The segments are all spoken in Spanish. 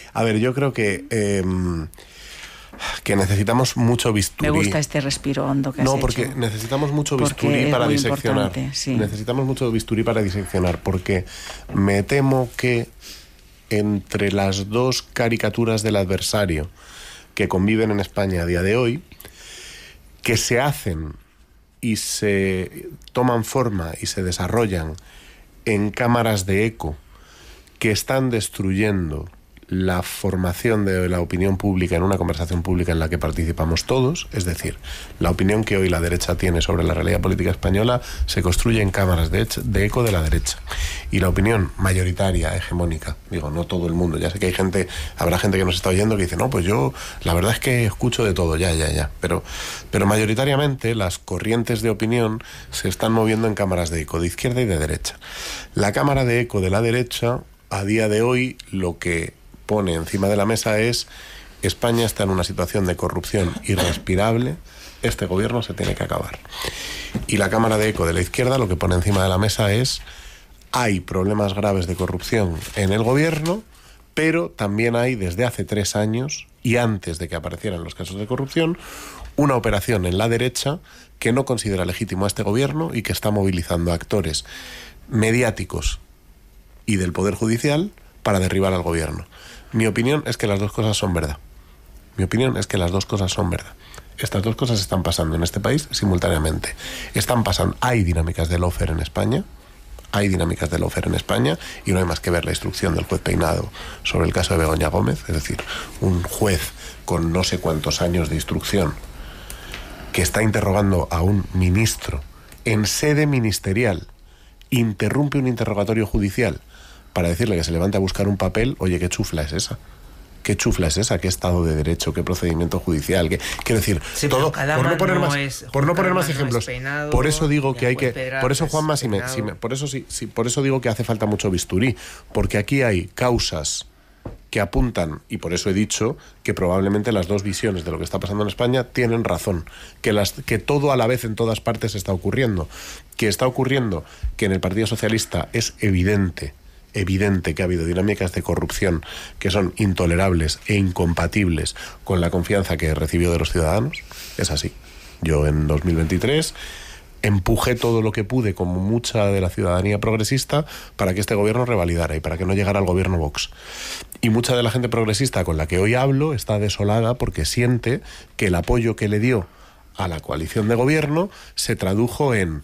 A ver, yo creo que necesitamos mucho bisturí. Me gusta este respiro hondo que has hecho. No, porque necesitamos mucho bisturí para diseccionar. Sí. Necesitamos mucho bisturí para diseccionar, porque me temo que entre las dos caricaturas del adversario que conviven en España a día de hoy, que se hacen y se toman forma y se desarrollan en cámaras de eco que están destruyendo la formación de la opinión pública en una conversación pública en la que participamos todos, es decir, la opinión que hoy la derecha tiene sobre la realidad política española se construye en cámaras de eco de la derecha. Y la opinión mayoritaria, hegemónica, digo, no todo el mundo, ya sé que habrá gente que nos está oyendo que dice, no, pues yo la verdad es que escucho de todo, pero mayoritariamente las corrientes de opinión se están moviendo en cámaras de eco de izquierda y de derecha. La cámara de eco de la derecha, a día de hoy, lo que pone encima de la mesa es: España está en una situación de corrupción irrespirable, este gobierno se tiene que acabar. Y la cámara de eco de la izquierda lo que pone encima de la mesa es: hay problemas graves de corrupción en el gobierno, pero también hay, desde hace 3 años y antes de que aparecieran los casos de corrupción, una operación en la derecha que no considera legítimo a este gobierno y que está movilizando actores mediáticos y del Poder Judicial para derribar al gobierno. Mi opinión es que las dos cosas son verdad. Estas dos cosas están pasando en este país simultáneamente. Hay dinámicas de lawfare en España. Y no hay más que ver la instrucción del juez Peinado sobre el caso de Begoña Gómez, es decir, un juez con no sé cuántos años de instrucción que está interrogando a un ministro en sede ministerial, interrumpe un interrogatorio judicial para decirle que se levante a buscar un papel. Oye, ¿qué chufla es esa? ¿Qué Estado de Derecho? ¿Qué procedimiento judicial? Quiero decir, sí, todo, por no poner más ejemplos. Peinado, por eso digo que hay que... Pedraza, por eso, Juanma, por eso digo que hace falta mucho bisturí, porque aquí hay causas que apuntan, y por eso he dicho que probablemente las dos visiones de lo que está pasando en España tienen razón, que todo a la vez en todas partes está ocurriendo, que en el Partido Socialista es evidente que ha habido dinámicas de corrupción que son intolerables e incompatibles con la confianza que recibió de los ciudadanos. Es así. Yo en 2023 empujé todo lo que pude, como mucha de la ciudadanía progresista, para que este gobierno revalidara y para que no llegara al gobierno Vox. Y mucha de la gente progresista con la que hoy hablo está desolada porque siente que el apoyo que le dio a la coalición de gobierno se tradujo en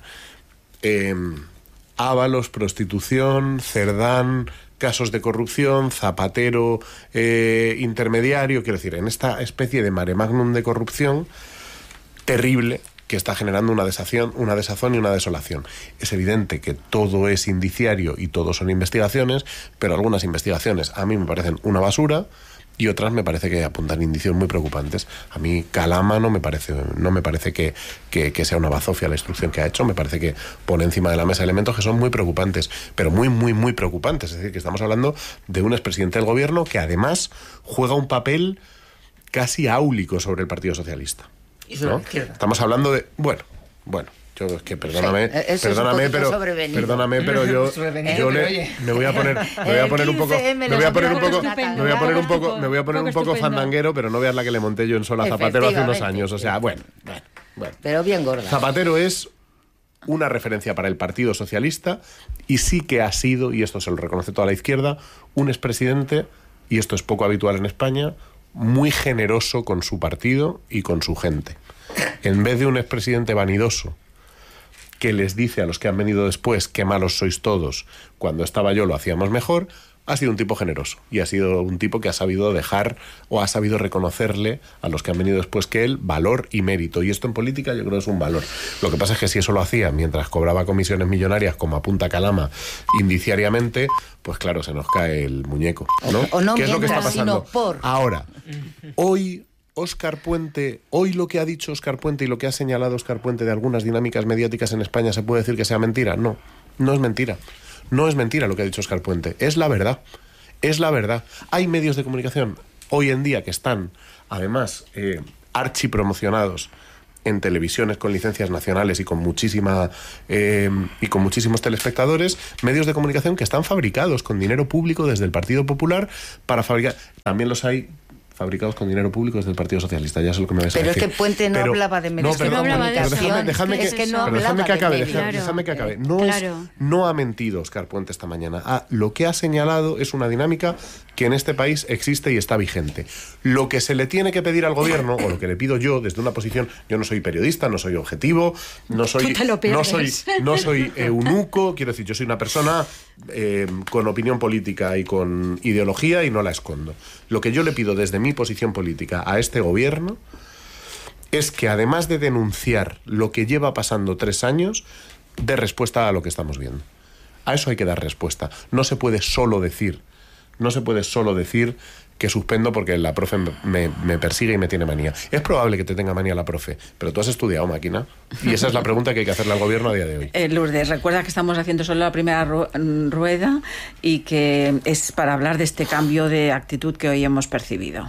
Ábalos, prostitución, Cerdán, casos de corrupción, Zapatero intermediario, quiero decir, en esta especie de mare magnum de corrupción terrible que está generando una desazón y una desolación. Es evidente que todo es indiciario y todo son investigaciones, pero algunas investigaciones a mí me parecen una basura y otras me parece que apuntan indicios muy preocupantes. A mí Calama no me parece que sea una bazofia la instrucción que ha hecho, me parece que pone encima de la mesa elementos que son muy preocupantes, pero muy, muy, muy preocupantes. Es decir, que estamos hablando de un expresidente del gobierno que además juega un papel casi áulico sobre el Partido Socialista, ¿no? Estamos hablando de... Bueno, yo es que perdóname, pero yo me voy a poner un poco fandanguero, pero no veas la que le monté yo en Sol a Zapatero hace unos años. O sea, bueno. Pero bien gorda. Zapatero es una referencia para el Partido Socialista y sí que ha sido, y esto se lo reconoce toda la izquierda, un expresidente, y esto es poco habitual en España, muy generoso con su partido y con su gente. En vez de un expresidente vanidoso que les dice a los que han venido después qué malos sois todos, cuando estaba yo lo hacíamos mejor, ha sido un tipo generoso y ha sido un tipo que ha sabido dejar o ha sabido reconocerle a los que han venido después que él valor y mérito, y esto en política yo creo que es un valor. Lo que pasa es que si eso lo hacía mientras cobraba comisiones millonarias como apunta Calama indiciariamente, pues claro, se nos cae el muñeco, ¿no? O no, ¿qué es lo que está mientras, pasando? sino por. Ahora, hoy lo que ha dicho Óscar Puente y lo que ha señalado Óscar Puente de algunas dinámicas mediáticas en España, ¿se puede decir que sea mentira? No es mentira. No es mentira lo que ha dicho Óscar Puente. Es la verdad. Hay medios de comunicación hoy en día que están, además, archipromocionados en televisiones con licencias nacionales y con muchísimos telespectadores, medios de comunicación que están fabricados con dinero público desde el Partido Popular para fabricar. También los hay fabricados con dinero público desde el Partido Socialista, ya sé lo que me vais a decir. Pero es que Puente no hablaba de medios de comunicación. Déjame que acabe. No ha mentido Óscar Puente esta mañana. Lo que ha señalado es una dinámica que en este país existe y está vigente. Lo que se le tiene que pedir al gobierno, o lo que le pido yo desde una posición, yo no soy periodista, no soy objetivo, no soy eunuco, quiero decir, yo soy una persona con opinión política y con ideología y no la escondo. Lo que yo le pido desde mi posición política a este gobierno es que, además de denunciar lo que lleva pasando 3 años, dé respuesta a lo que estamos viendo. A eso hay que dar respuesta. No se puede solo decir que suspendo porque la profe me persigue y me tiene manía. Es probable que te tenga manía la profe, pero tú has estudiado, máquina. Y esa es la pregunta que hay que hacerle al gobierno a día de hoy. Lourdes, recuerda que estamos haciendo solo la primera rueda y que es para hablar de este cambio de actitud que hoy hemos percibido.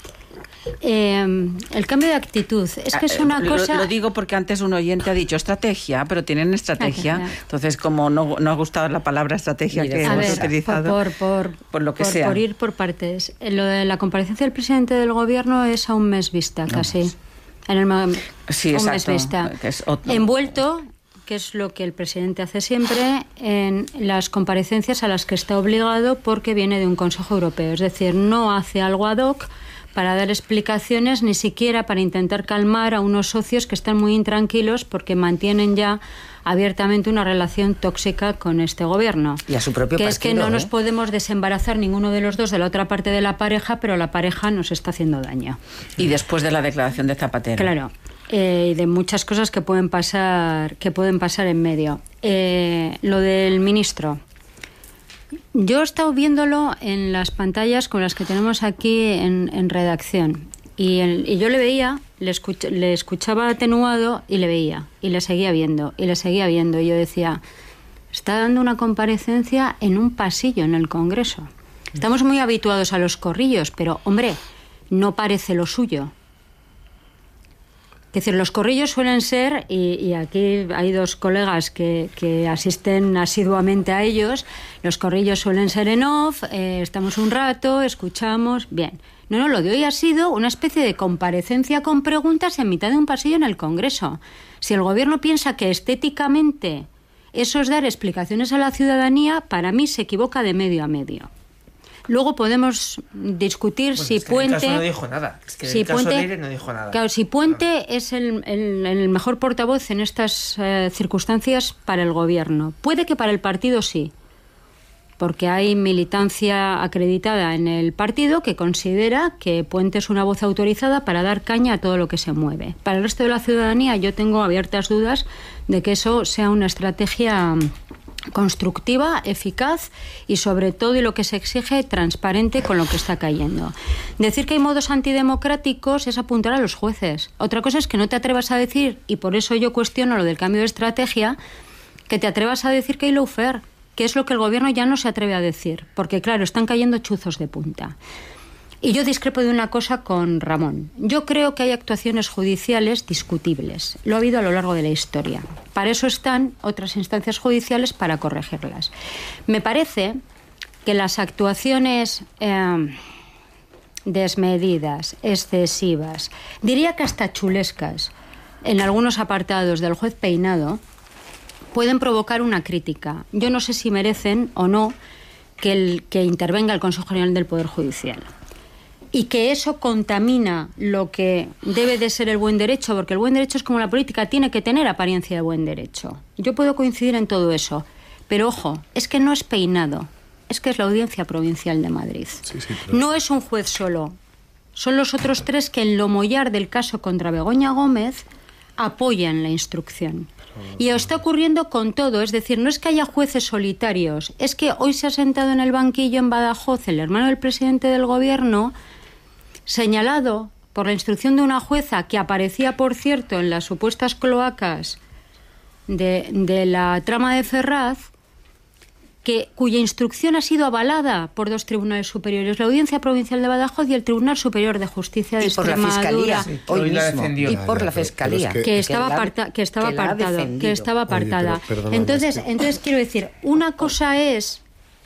El cambio de actitud es que es una cosa... Lo digo porque antes un oyente ha dicho estrategia, pero tienen estrategia. Entonces, como no ha gustado la palabra estrategia que hemos utilizado, por lo que sea. Por ir por partes. Lo de la comparecencia del presidente del gobierno es a un mes vista, casi. Sí, exacto. Un mes vista. Envuelto, que es lo que el presidente hace siempre, en las comparecencias a las que está obligado porque viene de un Consejo Europeo. Es decir, no hace algo ad hoc para dar explicaciones, ni siquiera para intentar calmar a unos socios que están muy intranquilos porque mantienen ya abiertamente una relación tóxica con este gobierno. Y a su propio partido. Es que no nos podemos desembarazar ninguno de los dos de la otra parte de la pareja, pero la pareja nos está haciendo daño. Y después de la declaración de Zapatero. Claro. Y de muchas cosas que pueden pasar en medio. Lo del ministro. Yo he estado viéndolo en las pantallas con las que tenemos aquí en redacción y yo le veía, le escuchaba atenuado y le veía y le seguía viendo y yo decía, está dando una comparecencia en un pasillo en el Congreso. Estamos muy habituados a los corrillos, pero hombre, no parece lo suyo. Es decir, los corrillos suelen ser, y aquí hay 2 colegas que asisten asiduamente a ellos, los corrillos suelen ser en off, estamos un rato, escuchamos, bien. No, lo de hoy ha sido una especie de comparecencia con preguntas en mitad de un pasillo en el Congreso. Si el gobierno piensa que estéticamente eso es dar explicaciones a la ciudadanía, para mí se equivoca de medio a medio. Luego podemos discutir si Puente... En el caso no dijo nada. Es que en el caso Leire no dijo nada. Claro, si Puente es el mejor portavoz en estas circunstancias para el gobierno. Puede que para el partido sí, porque hay militancia acreditada en el partido que considera que Puente es una voz autorizada para dar caña a todo lo que se mueve. Para el resto de la ciudadanía yo tengo abiertas dudas de que eso sea una estrategia constructiva, eficaz y sobre todo, y lo que se exige, transparente con lo que está cayendo. Decir que hay modos antidemocráticos es apuntar a los jueces. Otra cosa es que no te atrevas a decir, y por eso yo cuestiono lo del cambio de estrategia, que te atrevas a decir que hay lawfare, que es lo que el gobierno ya no se atreve a decir, porque claro, están cayendo chuzos de punta. Y yo discrepo de una cosa con Ramón. Yo creo que hay actuaciones judiciales discutibles. Lo ha habido a lo largo de la historia. Para eso están otras instancias judiciales para corregirlas. Me parece que las actuaciones desmedidas, excesivas, diría que hasta chulescas, en algunos apartados del juez Peinado, pueden provocar una crítica. Yo no sé si merecen o no que intervenga el Consejo General del Poder Judicial. Y que eso contamina lo que debe de ser el buen derecho, porque el buen derecho es como la política, tiene que tener apariencia de buen derecho. Yo puedo coincidir en todo eso, pero ojo, es que no es Peinado, es que es la Audiencia Provincial de Madrid. Sí, pero... No es un juez solo, son los otros 3 que en lo mollar del caso contra Begoña Gómez apoyan la instrucción. Y está ocurriendo con todo, es decir, no es que haya jueces solitarios, es que hoy se ha sentado en el banquillo en Badajoz el hermano del presidente del gobierno, señalado por la instrucción de una jueza que aparecía, por cierto, en las supuestas cloacas de la trama de Ferraz, cuya instrucción ha sido avalada por 2 tribunales superiores, la Audiencia Provincial de Badajoz y el Tribunal Superior de Justicia de Extremadura. Y por la Fiscalía, sí, hoy mismo. Y por la Fiscalía. Que estaba apartada. Entonces quiero decir, una cosa es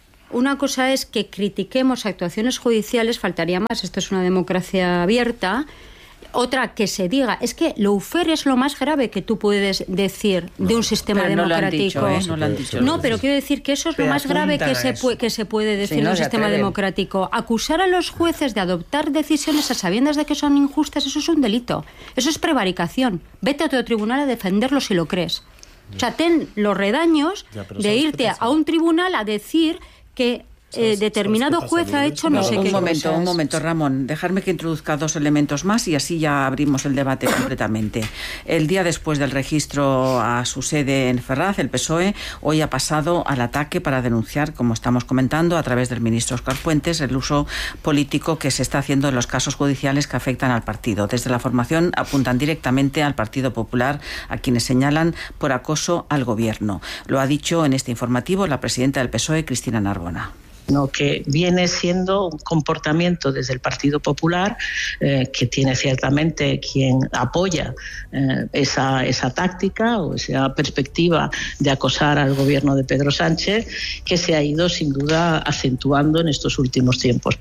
que critiquemos actuaciones judiciales, faltaría más, esto es una democracia abierta. Otra, que se diga, es que lawfare es lo más grave que tú puedes decir de un sistema democrático. No lo han dicho. No, pero quiero decir que eso es lo más grave que se puede decir de un sistema democrático. Acusar a los jueces de adoptar decisiones a sabiendas de que son injustas, eso es un delito. Eso es prevaricación. Vete a otro tribunal a defenderlo si lo crees. O sea, ten los redaños de irte a un tribunal a decir que determinado juez ha hecho no sé qué cosas. Un momento, Ramón, dejarme que introduzca 2 elementos más y así ya abrimos el debate completamente. El día después del registro a su sede en Ferraz, el PSOE hoy ha pasado al ataque para denunciar, como estamos comentando, a través del ministro Óscar Puentes, el uso político que se está haciendo en los casos judiciales que afectan al partido. Desde la formación apuntan directamente al Partido Popular, a quienes señalan por acoso al gobierno. Lo ha dicho en este informativo la presidenta del PSOE, Cristina Narbona. Que viene siendo un comportamiento desde el Partido Popular que tiene ciertamente quien apoya esa táctica o esa perspectiva de acosar al gobierno de Pedro Sánchez, que se ha ido sin duda acentuando en estos últimos tiempos.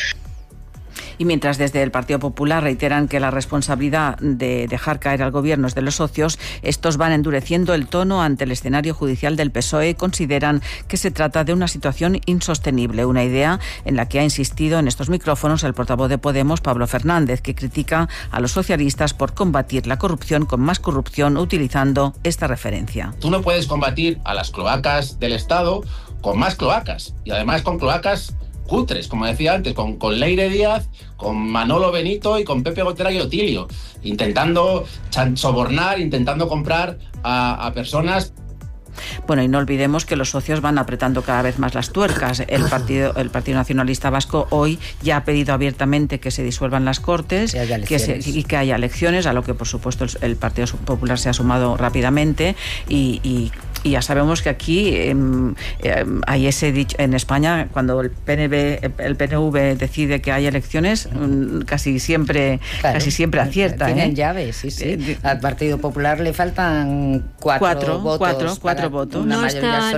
Y mientras desde el Partido Popular reiteran que la responsabilidad de dejar caer al gobierno es de los socios, estos van endureciendo el tono ante el escenario judicial del PSOE y consideran que se trata de una situación insostenible, una idea en la que ha insistido en estos micrófonos el portavoz de Podemos, Pablo Fernández, que critica a los socialistas por combatir la corrupción con más corrupción utilizando esta referencia. Tú no puedes combatir a las cloacas del Estado con más cloacas, y además con cloacas cutres, como decía antes, con Leire Díaz, con Manolo Benito y con Pepe Gotera y Otilio, intentando sobornar, intentando comprar a personas. Bueno, y no olvidemos que los socios van apretando cada vez más las tuercas. El Partido Nacionalista Vasco hoy ya ha pedido abiertamente que se disuelvan las Cortes y que haya elecciones, a lo que por supuesto el Partido Popular se ha sumado rápidamente y ya sabemos que aquí hay ese dicho en España, cuando el PNV decide que hay elecciones, casi siempre acierta. Tienen llaves, sí. Al Partido Popular le faltan cuatro votos. No está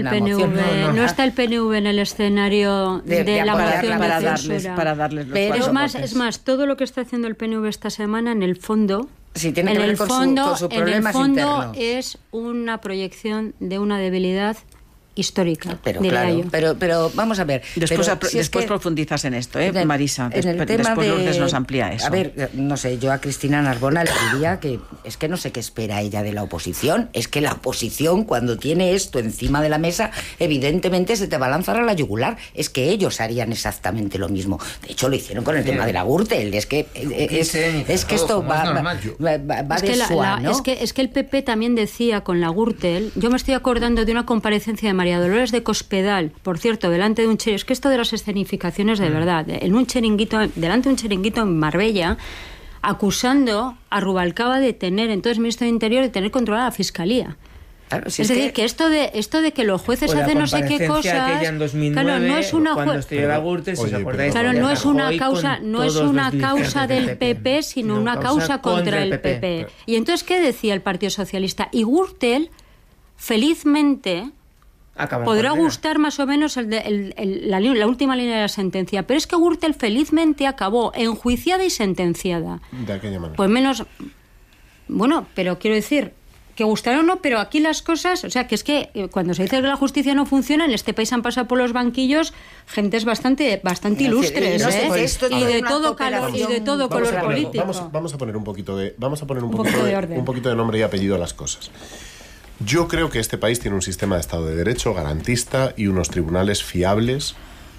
el PNV en el escenario de la moción de censura. Para darles los cuatro votos. Es más, todo lo que está haciendo el PNV esta semana, en el fondo, sí, tiene que ver con sus problemas internos. Es una proyección de una debilidad histórica. Pero claro, pero vamos a ver. Después profundizas en esto, Marisa. Después Lourdes nos amplía eso. A ver, no sé, yo a Cristina Narbona le diría que es que no sé qué espera ella de la oposición. Es que la oposición, cuando tiene esto encima de la mesa, evidentemente se te va a lanzar a la yugular. Es que ellos harían exactamente lo mismo. De hecho, lo hicieron con el tema de la Gürtel. Es que esto va de suá, ¿no? Es que el PP también decía con la Gürtel. Yo me estoy acordando de una comparecencia de María Dolores de Cospedal, por cierto, delante de un chiringuito. Es que esto de las escenificaciones, de verdad, delante de un chiringuito en Marbella, acusando a Rubalcaba de tener, entonces ministro de Interior, de tener controlada la Fiscalía. Claro, es decir, que esto de que los jueces hacen no sé qué cosas, en 2009, claro, no es una cuando estudiaba Gürtel, si os acordáis, claro, no es una causa del PP, sino una causa contra el PP. Y entonces, ¿qué decía el Partido Socialista? Y Gürtel, felizmente, podrá gustar más o menos la última línea de la sentencia, pero es que Gürtel felizmente acabó enjuiciada y sentenciada. De aquella manera. Pues menos... Bueno, pero quiero decir, que gustar o no, pero aquí las cosas... O sea, que es que cuando se dice que la justicia no funciona, en este país han pasado por los banquillos gentes bastante ilustres, y de todo color político. Vamos a poner un poquito de nombre y apellido a las cosas. Yo creo que este país tiene un sistema de Estado de Derecho garantista y unos tribunales fiables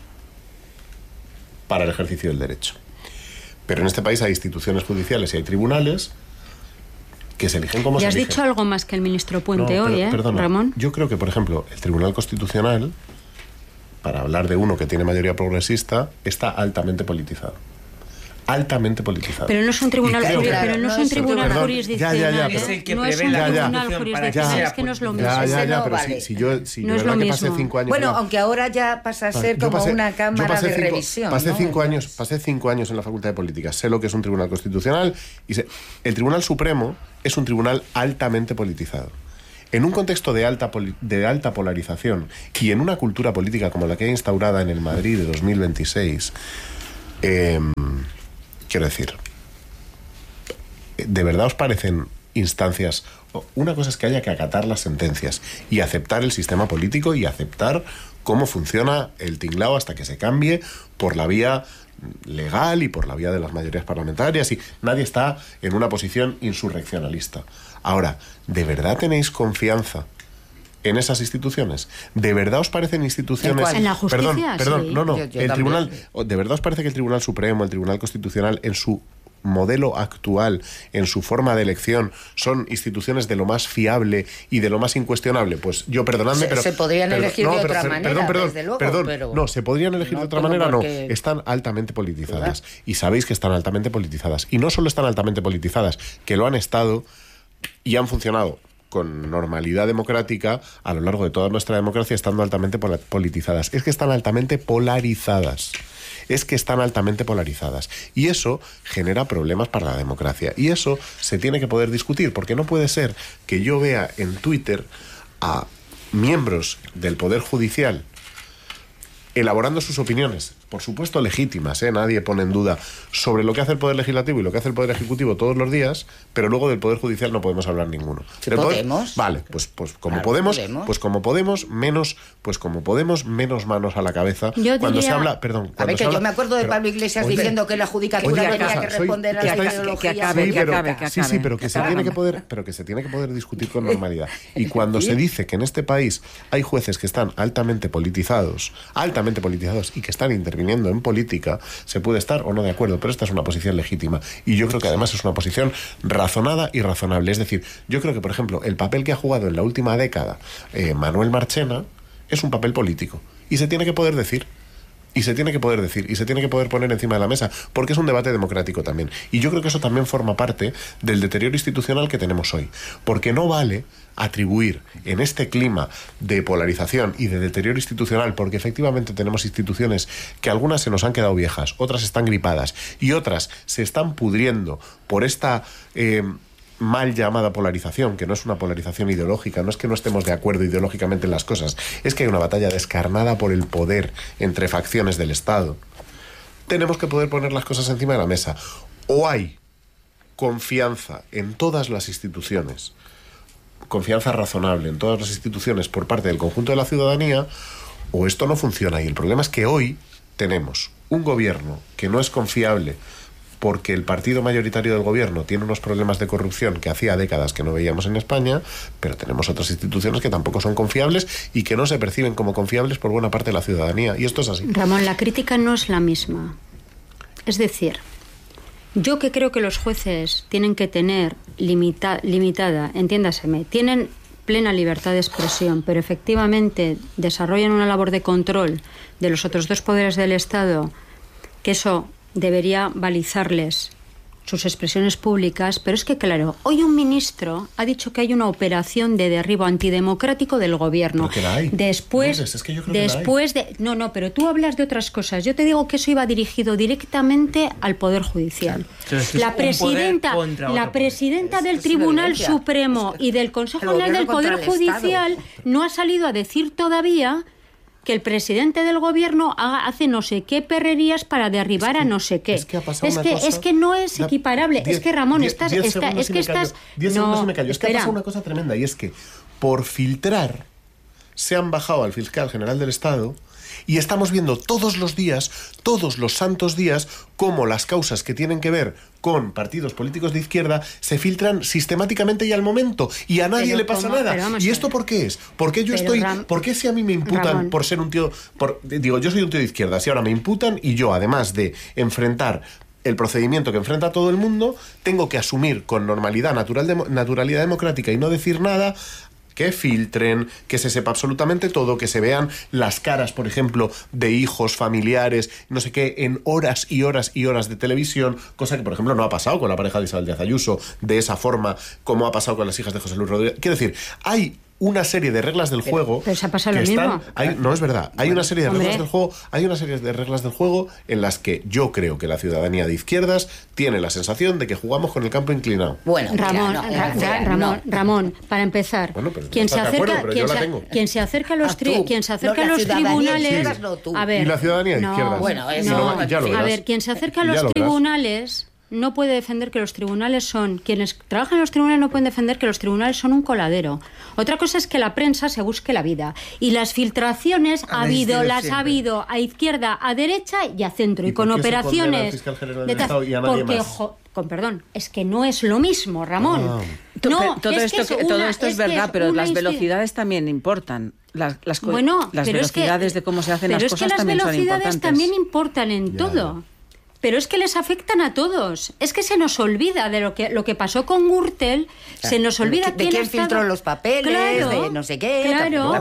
para el ejercicio del derecho. Pero en este país hay instituciones judiciales y hay tribunales que se eligen como se eligen. Y has dicho algo más que el ministro Puente hoy, perdona, Ramón. Yo creo que, por ejemplo, el Tribunal Constitucional, para hablar de uno que tiene mayoría progresista, está altamente politizado. altamente politizado. Pero no es un tribunal, jurisdiccional. jurisdiccional. Es el que no es prevé un la tribunal Constitución jurisdiccional, es que no es lo mismo. Pero vale. si yo No es lo verdad que mismo. pasé 5 años... Bueno, aunque ahora ya pasa a ser como una cámara de revisión. Pasé ¿no? 5 años en la Facultad de Política. Sé lo que es un tribunal constitucional y el Tribunal Supremo es un tribunal altamente politizado. En un contexto de alta polarización y en una cultura política como la que hay instaurada en el Madrid de 2026, quiero decir, ¿de verdad os parecen instancias? Una cosa es que haya que acatar las sentencias y aceptar el sistema político y aceptar cómo funciona el tinglao hasta que se cambie por la vía legal y por la vía de las mayorías parlamentarias, y nadie está en una posición insurreccionalista. Ahora, ¿de verdad tenéis confianza en esas instituciones? ¿De verdad os parecen instituciones... ¿En la justicia? Perdón, Sí. no. Yo El tribunal, también. ¿de verdad os parece que el Tribunal Supremo, el Tribunal Constitucional, en su modelo actual, en su forma de elección, son instituciones de lo más fiable y de lo más incuestionable? Pues yo, perdonadme, pero... Se podrían elegir de otra manera, desde luego, pero... No, se podrían elegir no de otra tengo manera, por no. qué Están altamente politizadas. dudar. Y sabéis que están altamente politizadas. Y no solo están altamente politizadas, que lo han estado y han funcionado con normalidad democrática a lo largo de toda nuestra democracia, estando altamente politizadas. Es que están altamente polarizadas. Y eso genera problemas para la democracia. Y eso se tiene que poder discutir, porque no puede ser que yo vea en Twitter a miembros del Poder Judicial elaborando sus opiniones, por supuesto legítimas, nadie pone en duda, sobre lo que hace el Poder Legislativo y lo que hace el Poder Ejecutivo todos los días, pero luego del Poder Judicial no podemos hablar ninguno. ¿Sí podemos? Vale, pues como Claro, podemos, menos manos a la cabeza. Yo Cuando diría- se habla, A ver, se que habla- yo me acuerdo de pero- Pablo Iglesias oye, diciendo que la judicatura oye, tenía que que soy- responder a que la estáis- ideología. que acabe, Sí, que pero, acabe, que sí, acabe. pero que se acabe. tiene que poder, pero que se tiene que poder discutir con normalidad. Y cuando se dice que en este país hay jueces que están altamente politizados y que están interviniendo en política, se puede estar o no de acuerdo, pero esta es una posición legítima y yo creo que además es una posición razonada y razonable. Es decir, yo creo que, por ejemplo, el papel que ha jugado en la última década Manuel Marchena es un papel político y se tiene que poder decir. Y se tiene que poder decir, y se tiene que poder poner encima de la mesa, porque es un debate democrático también. Y yo creo que eso también forma parte del deterioro institucional que tenemos hoy. Porque no vale atribuir en este clima de polarización y de deterioro institucional, porque efectivamente tenemos instituciones que algunas se nos han quedado viejas, otras están gripadas y otras se están pudriendo por esta... mal llamada polarización, que no es una polarización ideológica, no es que no estemos de acuerdo ideológicamente en las cosas, es que hay una batalla descarnada por el poder entre facciones del Estado. Tenemos que poder poner las cosas encima de la mesa. O hay confianza en todas las instituciones, confianza razonable en todas las instituciones por parte del conjunto de la ciudadanía, o esto no funciona. Y el problema es que hoy tenemos un gobierno que no es confiable, porque el partido mayoritario del gobierno tiene unos problemas de corrupción que hacía décadas que no veíamos en España, pero tenemos otras instituciones que tampoco son confiables y que no se perciben como confiables por buena parte de la ciudadanía, y esto es así. Ramón, la crítica no es la misma. Es decir, yo que creo que los jueces tienen que tener limitada, entiéndaseme, tienen plena libertad de expresión, pero efectivamente desarrollan una labor de control de los otros dos poderes del Estado, que eso debería balizarles sus expresiones públicas, pero es que, claro, hoy un ministro ha dicho que hay una operación de derribo antidemocrático del gobierno. Pero que la hay. Después, Lourdes, es que yo creo que la hay. después de... No, pero tú hablas de otras cosas. Yo te digo que eso iba dirigido directamente al Poder Judicial. Entonces, es La un poder presidenta, contra la otro presidenta del Es Tribunal violencia. Supremo y del Consejo el General del gobierno Poder contra el Judicial Estado. no ha salido a decir todavía que el presidente del gobierno hace no sé qué perrerías para derribar a no sé qué. Es que ha pasado una cosa... es que no es equiparable. Es que, Ramón, estás... 10 segundos y me callo. Es que ha espera. pasado una cosa tremenda, y es que por filtrar se han bajado al fiscal general del Estado y estamos viendo todos los días, todos los santos días, cómo las causas que tienen que ver con partidos políticos de izquierda se filtran sistemáticamente y al momento, y a nadie Pero le pasa ¿cómo? Pero nada. vamos ¿Y a esto ver. por qué es? ¿Por qué yo Pero estoy... ¿Por qué si a mí me imputan Ramón. por ser un tío... digo, yo soy un tío de izquierda, si ahora me imputan y yo, además de enfrentar el procedimiento que enfrenta todo el mundo, tengo que asumir con normalidad, naturalidad democrática y no decir nada, que filtren, que se sepa absolutamente todo, que se vean las caras, por ejemplo, de hijos, familiares, no sé qué, en horas y horas y horas de televisión, cosa que, por ejemplo, no ha pasado con la pareja de Isabel Díaz Ayuso de esa forma como ha pasado con las hijas de José Luis Rodríguez. Quiero decir, hay una serie de reglas del juego. Pero se ha pasado lo mismo. No es verdad. Hay una serie de reglas del juego. Hay una serie de reglas del juego en las que yo creo que la ciudadanía de izquierdas tiene la sensación de que jugamos con el campo inclinado. Bueno, Ramón, para empezar, bueno, pero quien se acerca, quien se acerca a los tribunales, a ver, y la ciudadanía de izquierdas. Bueno, a ver, quien se acerca a los tribunales no puede defender que los tribunales son... Quienes trabajan en los tribunales no pueden defender que los tribunales son un coladero. Otra cosa es que la prensa se busque la vida. Y las filtraciones ha habido a izquierda, a derecha y a centro. Y con operaciones... Con perdón, es que no es lo mismo, Ramón. Todo esto es verdad, pero las velocidades también importan. Las velocidades de cómo se hacen las cosas también son importantes. Pero es que las velocidades también importan en todo. Pero es que les afectan a todos. Es que se nos olvida de lo que pasó con Gürtel, se nos olvida de quién filtró los papeles, de no sé qué. Claro.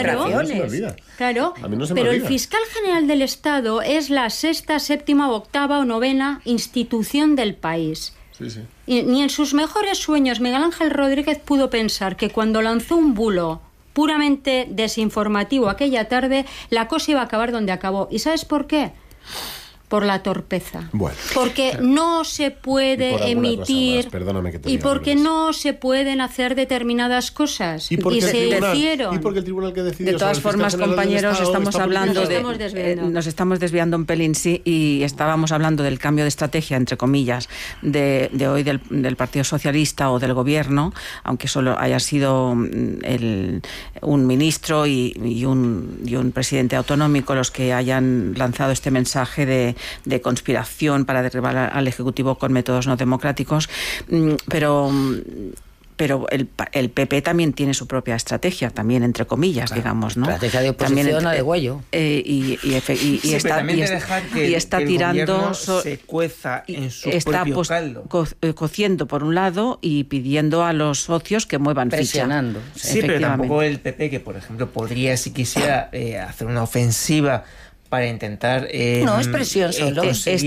Pero el fiscal general del Estado es la 6ª, 7ª, 8ª o 9ª institución del país. Sí. Y ni en sus mejores sueños Miguel Ángel Rodríguez pudo pensar que cuando lanzó un bulo puramente desinformativo aquella tarde, la cosa iba a acabar donde acabó. ¿Y sabes por qué? Por la torpeza. Bueno, porque no se puede emitir y porque no se pueden hacer determinadas cosas. Y porque el tribunal que decidió. De todas formas, compañeros, estamos hablando nos estamos desviando un pelín, sí, y estábamos hablando del cambio de estrategia, entre comillas, de hoy del Partido Socialista o del Gobierno, aunque solo haya sido un ministro y un presidente autonómico los que hayan lanzado este mensaje de conspiración para derribar al Ejecutivo con métodos no democráticos, pero el PP también tiene su propia estrategia, también entre comillas, digamos, ¿no? Estrategia de oposición a de Güello. Y está tirando... se cueza en su propio caldo. Cociendo por un lado y pidiendo a los socios que muevan presionando, ficha. Sí, pero tampoco el PP, que por ejemplo podría, si quisiera, hacer una ofensiva para intentar no es presión solo.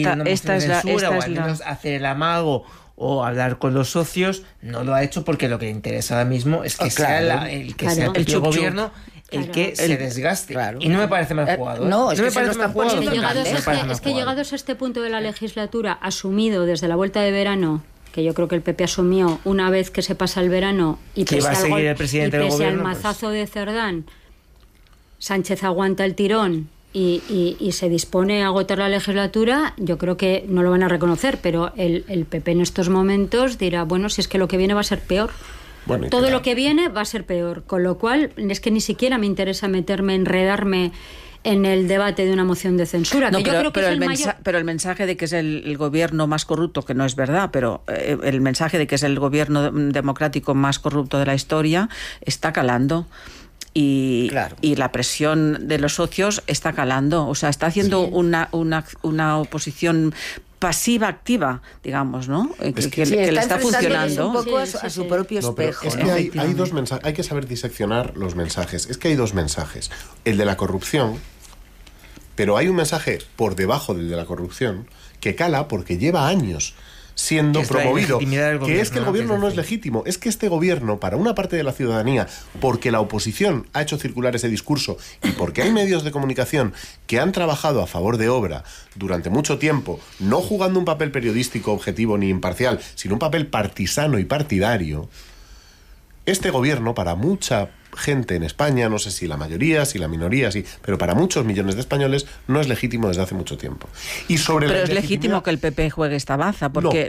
Hacer el amago o hablar con los socios, no lo ha hecho porque lo que le interesa ahora mismo es que sea el propio gobierno el que se desgaste. Y no me parece mal jugado. Es que llegados a este punto de la legislatura, asumido desde la vuelta de verano, que yo creo que el PP asumió una vez que se pasa el verano y pese al mazazo de Cerdán, Sánchez aguanta el tirón y se dispone a agotar la legislatura, yo creo que no lo van a reconocer, pero el PP en estos momentos dirá, bueno, si es que lo que viene va a ser peor. Bueno, todo lo que viene va a ser peor, con lo cual es que ni siquiera me interesa enredarme en el debate de una moción de censura. Pero el mensaje de que es el gobierno más corrupto, que no es verdad, pero el mensaje de que es el gobierno democrático más corrupto de la historia está calando. Y la presión de los socios está calando, o sea, está haciendo una oposición pasiva-activa, digamos, ¿no? Que le está funcionando. Un poco a su propio espejo. Es que hay dos mensajes, hay que saber diseccionar los mensajes. Es que hay dos mensajes. El de la corrupción, pero hay un mensaje por debajo del de la corrupción que cala porque lleva años siendo promovido, que es que el gobierno no es legítimo, es que este gobierno, para una parte de la ciudadanía, porque la oposición ha hecho circular ese discurso y porque hay medios de comunicación que han trabajado a favor de Obra durante mucho tiempo, no jugando un papel periodístico objetivo ni imparcial, sino un papel partisano y partidario, este gobierno, para mucha gente en España, no sé si la mayoría, si la minoría, sí, pero para muchos millones de españoles no es legítimo desde hace mucho tiempo. Pero es legítimo que el PP juegue esta baza, porque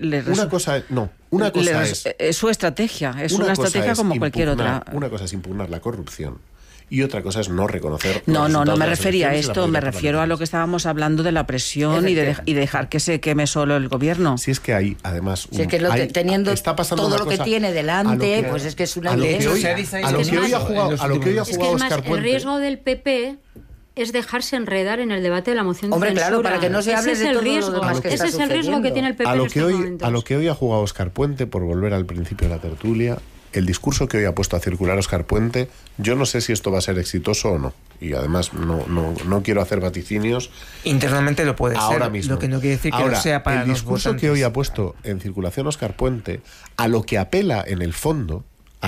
es su estrategia, es una estrategia como cualquier otra. Una cosa es impugnar la corrupción y otra cosa es no reconocer. No me refería a esto, me refiero a lo que estábamos hablando de la presión y dejar que se queme solo el gobierno. Si es que hay, además, teniendo está pasando todo lo que tiene delante, pues es que es una a lo que hoy ha jugado Óscar Puente. El riesgo del PP es dejarse enredar en el debate de la moción de censura. Claro, para que no se hable de todo lo demás que está sucediendo. Ese es el riesgo que tiene el PP en estos momentos. A lo que hoy ha jugado Óscar Puente, por volver al principio de la tertulia, el discurso que hoy ha puesto a circular Óscar Puente, yo no sé si esto va a ser exitoso o no. Y además no quiero hacer vaticinios. Internamente lo puede ahora ser, mismo. Lo que no quiere decir que ahora, no sea para el los discurso votantes. que hoy ha puesto en circulación Óscar Puente, a lo que apela en el fondo,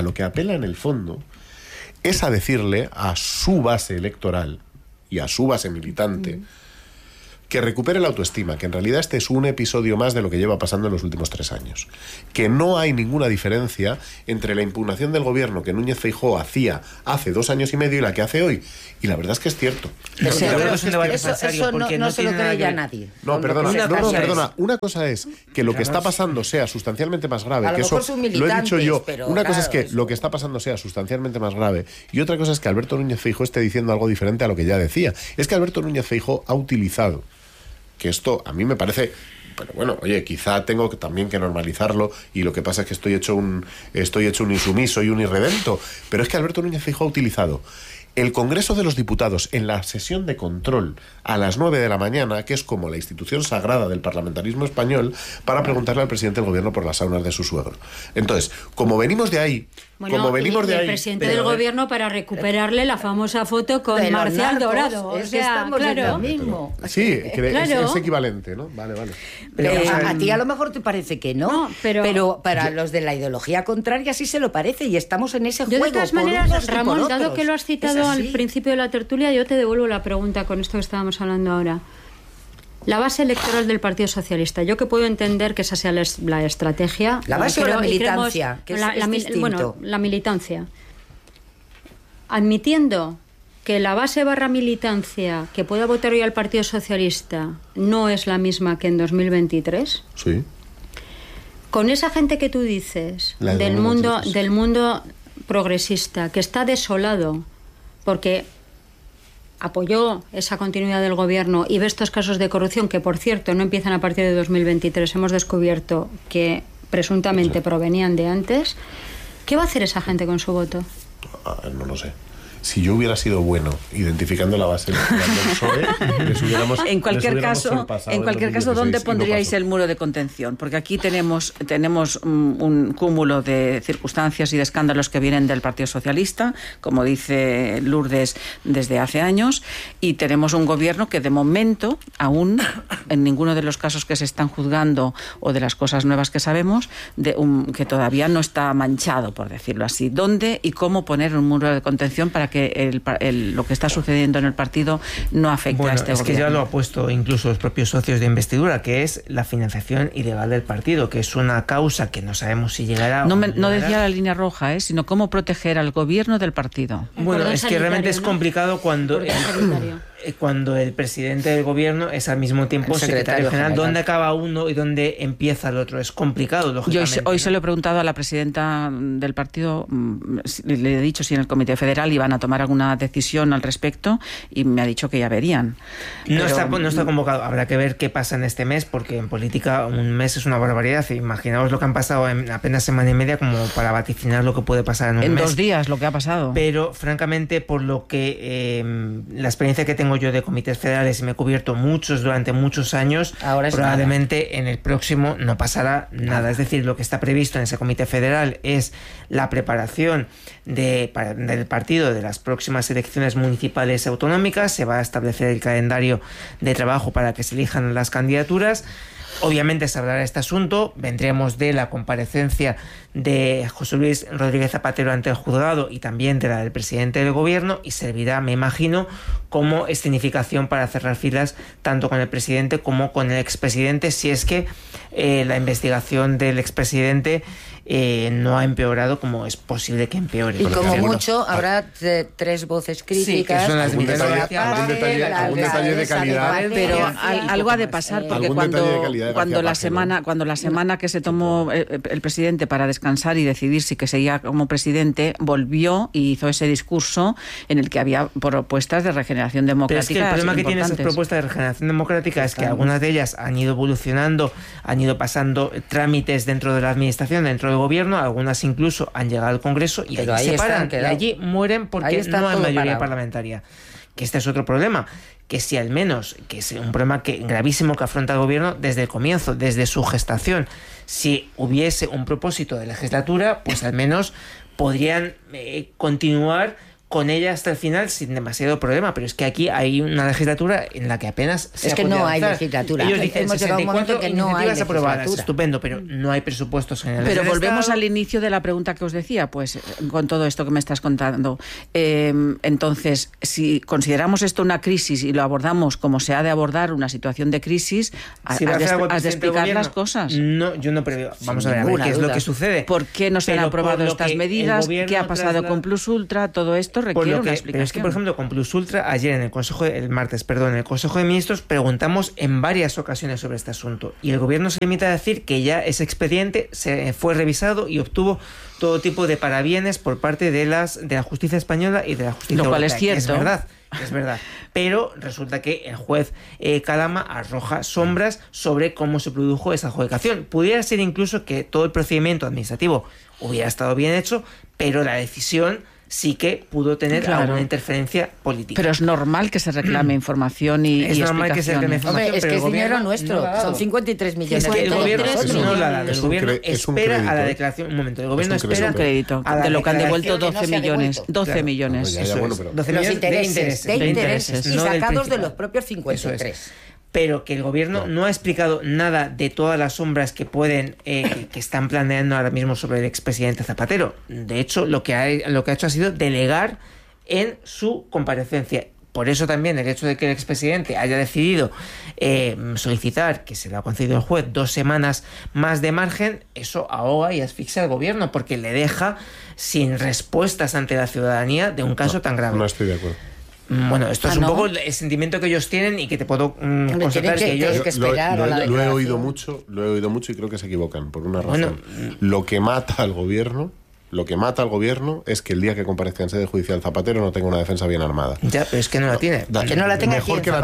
es a decirle a su base electoral y a su base militante que recupere la autoestima, que en realidad este es un episodio más de lo que lleva pasando en los últimos 3 años. Que no hay ninguna diferencia entre la impugnación del gobierno que Núñez Feijóo hacía hace 2 años y medio y la que hace hoy. Y la verdad es que es cierto. Pero eso no se lo cree ya nadie. No, perdona. Una cosa es que lo que está pasando sea sustancialmente más grave, que eso lo he dicho yo. Una cosa es que lo que está pasando sea sustancialmente más grave y otra cosa es que Alberto Núñez Feijóo esté diciendo algo diferente a lo que ya decía. Es que Alberto Núñez Feijóo ha utilizado, que esto a mí me parece, pero bueno, oye, quizá tengo también que normalizarlo y lo que pasa es que estoy hecho un insumiso y un irredento, pero es que Alberto Núñez Feijóo ha utilizado el Congreso de los Diputados en la sesión de control a las 9 de la mañana, que es como la institución sagrada del parlamentarismo español, para preguntarle al presidente del gobierno por las saunas de su suegro. Entonces, como venimos de ahí... el presidente del gobierno para recuperarle la famosa foto con Marcial Dorado. Es que estamos en lo mismo. Sí, es equivalente, ¿no? Vale. Pero a ti a lo mejor te parece que no, pero para los de la ideología contraria sí se lo parece y estamos en ese juego. De todas maneras, Ramón, dado que lo has citado al principio de la tertulia, yo te devuelvo la pregunta con esto que estábamos hablando ahora. La base electoral del Partido Socialista, yo que puedo entender que esa sea la estrategia. La base o la militancia, que es distinto. Bueno, la militancia. Admitiendo que la base / militancia que pueda votar hoy al Partido Socialista no es la misma que en 2023. Sí. Con esa gente que tú dices, del mundo progresista, que está desolado porque apoyó esa continuidad del gobierno y ve estos casos de corrupción que, por cierto, no empiezan a partir de 2023, hemos descubierto que presuntamente provenían de antes, ¿qué va a hacer esa gente con su voto? No lo sé. Si yo hubiera sido bueno identificando la base electoral del PSOE, les hubiéramos en cualquier caso, ¿dónde pondríais el muro de contención? Porque aquí tenemos un cúmulo de circunstancias y de escándalos que vienen del Partido Socialista, como dice Lourdes, desde hace años, y tenemos un gobierno que de momento, aún en ninguno de los casos que se están juzgando o de las cosas nuevas que sabemos, que todavía no está manchado, por decirlo así. ¿Dónde y cómo poner un muro de contención para que lo que está sucediendo en el partido no afecte a este gobierno? Es que ya lo ha puesto incluso los propios socios de investidura, que es la financiación ilegal del partido, que es una causa que no sabemos si llegará. No decía la línea roja, sino cómo proteger al gobierno del partido. Bueno, es que realmente es complicado cuando el presidente del gobierno es al mismo tiempo el secretario general. ¿Dónde acaba uno y dónde empieza el otro? Es complicado, lógicamente. Hoy se lo he preguntado a la presidenta del partido, le he dicho si en el Comité Federal iban a tomar alguna decisión al respecto y me ha dicho que ya verían. No está convocado. Habrá que ver qué pasa en este mes, porque en política un mes es una barbaridad. Imaginaos lo que han pasado en apenas semana y media como para vaticinar lo que puede pasar en un mes. En 2 días lo que ha pasado. Pero francamente, por lo que la experiencia que tengo yo de comités federales, y me he cubierto muchos durante muchos años, probablemente en el próximo no pasará nada. Es decir, lo que está previsto en ese comité federal es la preparación del partido de las próximas elecciones municipales y autonómicas. Se va a establecer el calendario de trabajo para que se elijan las candidaturas. Obviamente se hablará de este asunto, vendremos de la comparecencia de José Luis Rodríguez Zapatero ante el juzgado y también de la del presidente del gobierno, y servirá, me imagino, como escenificación para cerrar filas tanto con el presidente como con el expresidente, si es que la investigación del expresidente no ha empeorado, como es posible que empeore. Y como mucho habrá 3 voces críticas. Sí, que son las algún detalle de calidad. Pero algo ha de pasar, porque cuando la semana que se tomó el presidente para descansar y decidir si que seguía como presidente, volvió y hizo ese discurso en el que había propuestas de regeneración democrática. Pero es que el problema que tiene esas propuestas de regeneración democrática es que algunas de ellas han ido evolucionando, han ido pasando trámites dentro de la administración, dentro del gobierno, algunas incluso han llegado al Congreso y allí se paran, y allí mueren porque no hay mayoría parlamentaria. que este es otro problema, que si al menos, que es un problema gravísimo que afronta el gobierno desde el comienzo, desde su gestación, si hubiese un propósito de legislatura, pues al menos podrían continuar con ella hasta el final sin demasiado problema, pero es que aquí hay una legislatura en la que apenas se es que no hay legislatura. Ellos dicen hemos llegado a un momento que no hay aprobadas, estupendo, pero no hay presupuestos generales. Pero volvemos al inicio de la pregunta que os decía, pues con todo esto que me estás contando. Entonces, si consideramos esto una crisis y lo abordamos como se ha de abordar una situación de crisis, has de explicar las cosas. No, yo no preveo. Vamos a ver qué es lo que sucede. ¿Por qué no se han aprobado estas medidas? ¿Qué ha pasado con Plus Ultra? Todo esto requiere una explicación. Pero es que, por ejemplo, con Plus Ultra, ayer en el Consejo de Ministros preguntamos en varias ocasiones sobre este asunto y el gobierno se limita a decir que ya ese expediente se fue revisado y obtuvo todo tipo de parabienes por parte de la justicia española y de la justicia europea. Lo cual es cierto. Es verdad. Pero resulta que el juez Kadama arroja sombras sobre cómo se produjo esa adjudicación. Pudiera ser incluso que todo el procedimiento administrativo hubiera estado bien hecho, pero la decisión sí que pudo tener alguna interferencia política. Pero es normal que se reclame información y es normal que se reclame información. Hombre, es que es dinero nuestro, son 53 millones de euros. El gobierno no lo ha dado. El gobierno espera a la declaración. Un momento, el gobierno espera un crédito de lo que han devuelto 12 millones. 12 millones. Los intereses. Y sacados de los propios 53. Pero que el gobierno no ha explicado nada de todas las sombras que pueden que están planeando ahora mismo sobre el expresidente Zapatero. De hecho, lo que ha hecho ha sido delegar en su comparecencia. Por eso también el hecho de que el expresidente haya decidido solicitar, que se le ha concedido el juez, 2 semanas más de margen, eso ahoga y asfixia al gobierno, porque le deja sin respuestas ante la ciudadanía de un caso tan grave. No estoy de acuerdo. Bueno, esto es un poco el sentimiento que ellos tienen y que te puedo constatar que ellos... Lo he oído mucho y creo que se equivocan por una razón. Lo que mata al gobierno es que el día que comparezca en sede judicial Zapatero no tenga una defensa bien armada. Ya, pero es que no la tiene. Que no la tenga mejor que la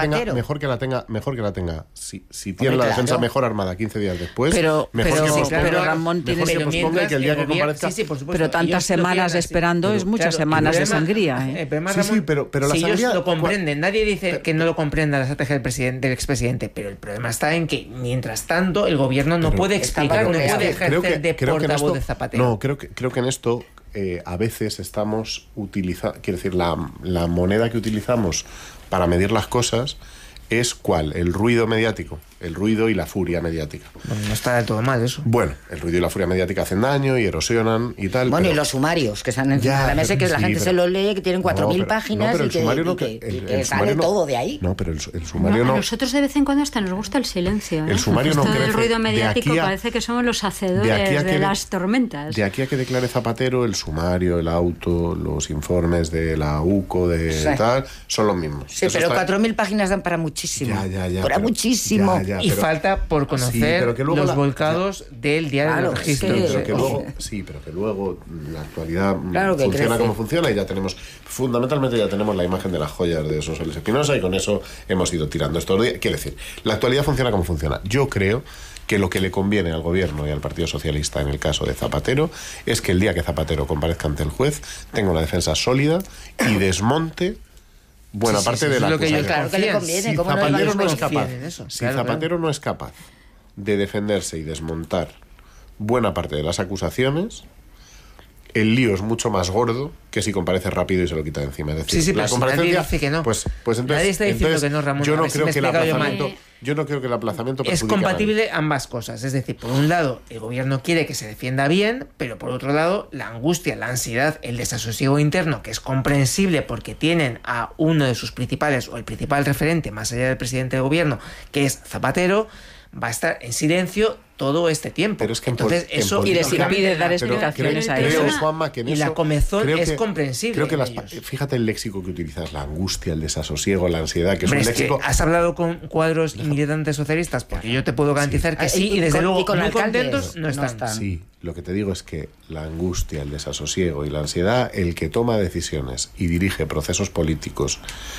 tenga. Si tiene la defensa mejor armada 15 días después, Ramón tiene que posponga que el día que comparezca. Pero tantas semanas esperando es muchas semanas de sangría. Pero la si sangría, ellos lo comprenden, nadie dice que no lo comprenda la estrategia del expresidente, pero el problema está en que mientras tanto el gobierno no puede explicar, no puede ejercer de portavoz de Zapatero. No, creo que en esto a veces estamos utilizando, quiero decir, la moneda que utilizamos para medir las cosas es ¿cuál? El ruido mediático, el ruido y la furia mediática. Bueno, no está del todo mal eso. Bueno, el ruido y la furia mediática hacen daño y erosionan y tal. Bueno, y los sumarios que están encima de la mesa, que la gente se lo lee, que tienen 4.000 páginas y que sale todo de ahí. No, pero el sumario no. A nosotros de vez en cuando hasta nos gusta el silencio. El sumario no crece. El ruido mediático parece que somos los hacedores de las tormentas. De aquí a que declare Zapatero, el sumario, el auto, los informes de la UCO, tal, son los mismos. Sí, pero 4.000 páginas dan para muchísimo. Para muchísimo. Y falta por conocer los volcados del diario de registro. Pero que luego la actualidad funciona como funciona y fundamentalmente ya tenemos la imagen de las joyas de Sonsoles Espinosa y con eso hemos ido tirando estos días. Quiero decir, la actualidad funciona como funciona. Yo creo que lo que le conviene al gobierno y al Partido Socialista en el caso de Zapatero es que el día que Zapatero comparezca ante el juez tenga una defensa sólida y desmonte buena parte de la acusación. Claro que le conviene. Si Zapatero no es capaz de defenderse y desmontar buena parte de las acusaciones, el lío es mucho más gordo que si comparece rápido y se lo quita de encima. Es decir, la comparecencia, nadie dice que no. Pues entonces, nadie está diciendo que no, Ramón. Yo no creo que el aplazamiento es compatible ambas cosas. Es decir, por un lado, el gobierno quiere que se defienda bien, pero por otro lado, la angustia, la ansiedad, el desasosiego interno, que es comprensible porque tienen a uno de sus principales, o el principal referente, más allá del presidente del gobierno, que es Zapatero, va a estar en silencio todo este tiempo. Pero es que entonces eso y les impide dar explicaciones a eso. Juanma, que en y eso, la comezón es comprensible. Fíjate el léxico que utilizas, la angustia, el desasosiego, la ansiedad, que es un léxico. ¿Has hablado con cuadros y militantes socialistas? Porque yo te puedo garantizar que sí, y desde luego muy contentos no están. Sí, lo que te digo es que la angustia, el desasosiego y la ansiedad, el que toma decisiones y dirige procesos políticos,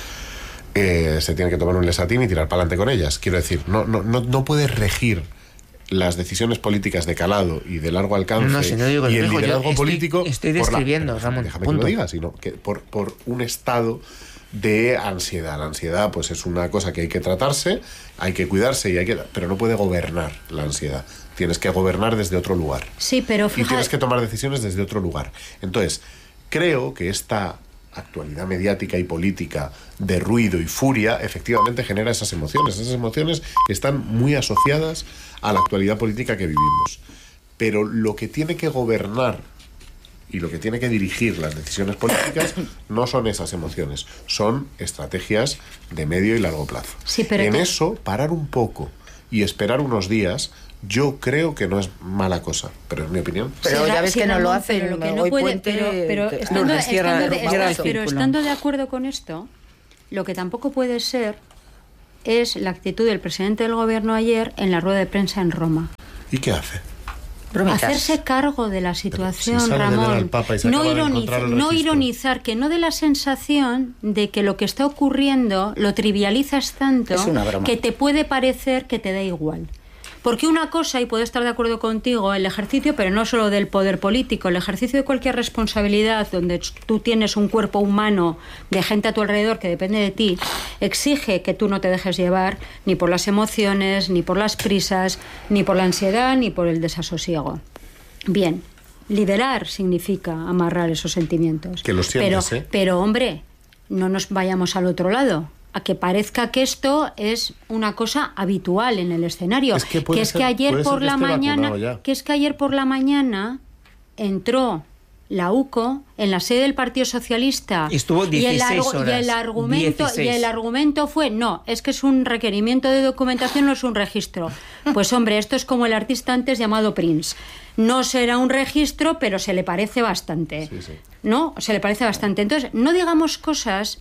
se tiene que tomar un lesatín y tirar para adelante con ellas. Quiero decir, no puedes regir las decisiones políticas de calado y de largo alcance y el liderazgo político. Estoy describiendo, Ramón. Déjame que lo diga, sino que por un estado de ansiedad. La ansiedad pues es una cosa que hay que tratarse, hay que cuidarse, pero no puede gobernar la ansiedad. Tienes que gobernar desde otro lugar. Sí, pero y tienes que tomar decisiones desde otro lugar. Entonces, creo que esta actualidad mediática y política de ruido y furia efectivamente genera esas emociones. Esas emociones están muy asociadas a la actualidad política que vivimos. Pero lo que tiene que gobernar y lo que tiene que dirigir las decisiones políticas no son esas emociones, son estrategias de medio y largo plazo. Sí, pero en eso, parar un poco y esperar unos días, yo creo que no es mala cosa, pero es mi opinión. Pero ya ves que no lo hacen. Pero lo que no puede, pero estando de acuerdo con esto, lo que tampoco puede ser es la actitud del presidente del gobierno ayer en la rueda de prensa en Roma. ¿Y qué hace? Bromitas. Hacerse cargo de la situación, si Ramón. No ironizar, que no dé la sensación de que lo que está ocurriendo lo trivializas tanto que te puede parecer que te da igual. Porque una cosa, y puedo estar de acuerdo contigo, el ejercicio, pero no solo del poder político, el ejercicio de cualquier responsabilidad donde tú tienes un cuerpo humano de gente a tu alrededor que depende de ti, exige que tú no te dejes llevar ni por las emociones, ni por las prisas, ni por la ansiedad, ni por el desasosiego. Bien, liderar significa amarrar esos sentimientos. Que los sientes, pero hombre, no nos vayamos al otro lado, a que parezca que esto es una cosa habitual en el escenario. Que es que ayer por la mañana entró la UCO en la sede del Partido Socialista y estuvo 16 horas. Y el argumento fue, no, es que es un requerimiento de documentación, no es un registro. Pues hombre, esto es como el artista antes llamado Prince. No será un registro, pero se le parece bastante. Sí. ¿No? Se le parece bastante. Entonces, no digamos cosas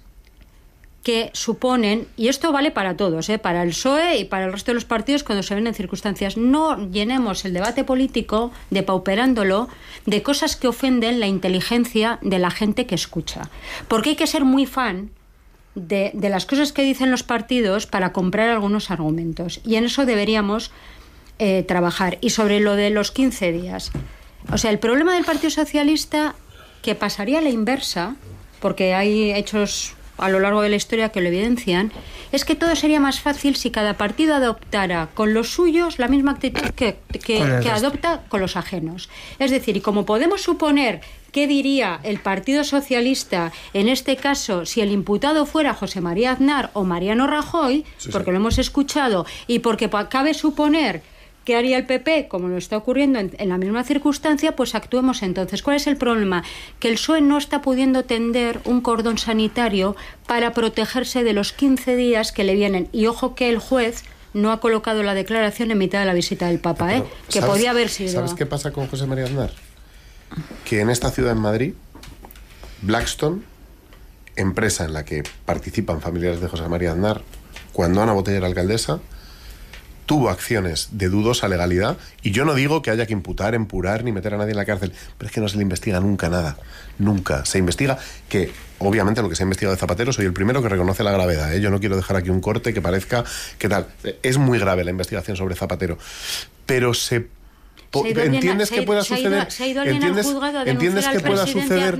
que suponen, y esto vale para todos, para el PSOE y para el resto de los partidos cuando se ven en circunstancias, no llenemos el debate político depauperándolo de cosas que ofenden la inteligencia de la gente que escucha. Porque hay que ser muy fan de las cosas que dicen los partidos para comprar algunos argumentos. Y en eso deberíamos trabajar. Y sobre lo de los 15 días. O sea, el problema del Partido Socialista, que pasaría a la inversa, porque hay hechos a lo largo de la historia que lo evidencian, es que todo sería más fácil si cada partido adoptara con los suyos la misma actitud que adopta con los ajenos. Es decir, y como podemos suponer qué diría el Partido Socialista en este caso si el imputado fuera José María Aznar o Mariano Rajoy, porque lo hemos escuchado, y porque cabe suponer ¿qué haría el PP? Como lo está ocurriendo en la misma circunstancia, pues actuemos entonces. ¿Cuál es el problema? Que el PSOE no está pudiendo tender un cordón sanitario para protegerse de los 15 días que le vienen. Y ojo que el juez no ha colocado la declaración en mitad de la visita del Papa, que podía haber sido. ¿Sabes qué pasa con José María Aznar? Que en esta ciudad, en Madrid, Blackstone, empresa en la que participan familiares de José María Aznar, cuando Ana Botella era alcaldesa, tuvo acciones de dudosa legalidad, y yo no digo que haya que imputar, empurar ni meter a nadie en la cárcel, pero es que no se le investiga nunca nada, nunca. Se investiga que, obviamente, lo que se ha investigado de Zapatero, soy el primero que reconoce la gravedad, yo no quiero dejar aquí un corte que parezca que tal. Es muy grave la investigación sobre Zapatero, pero ¿entiendes que pueda suceder? ¿Entiendes que pueda suceder?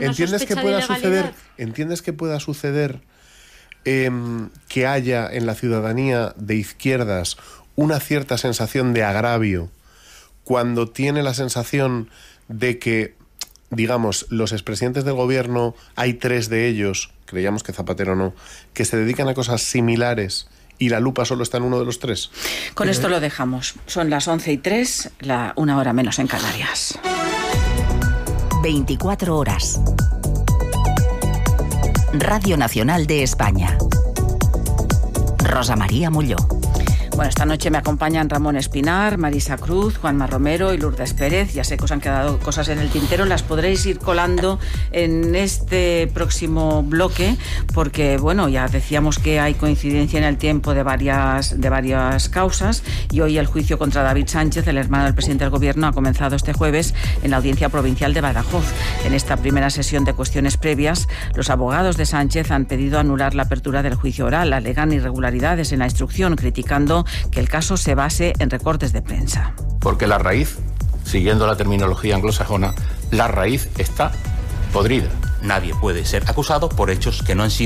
¿Entiendes que pueda suceder que haya en la ciudadanía de izquierdas una cierta sensación de agravio cuando tiene la sensación de que, digamos, los expresidentes del gobierno, hay 3 de ellos, creíamos que Zapatero no, que se dedican a cosas similares y la lupa solo está en uno de los 3? Con esto lo dejamos. Son las 11:03, 1 hora menos en Canarias. 24 horas. Radio Nacional de España. Rosa María Molló. Bueno, esta noche me acompañan Ramón Espinar, Marisa Cruz, Juanma Romero y Lourdes Pérez. Ya sé que os han quedado cosas en el tintero, las podréis ir colando en este próximo bloque, porque, bueno, ya decíamos que hay coincidencia en el tiempo de varias causas, y hoy el juicio contra David Sánchez, el hermano del presidente del gobierno, ha comenzado este jueves en la Audiencia Provincial de Badajoz. En esta primera sesión de cuestiones previas, los abogados de Sánchez han pedido anular la apertura del juicio oral. Alegan irregularidades en la instrucción, criticando que el caso se base en recortes de prensa. Porque la raíz, siguiendo la terminología anglosajona, la raíz está podrida. Nadie puede ser acusado por hechos que no han sido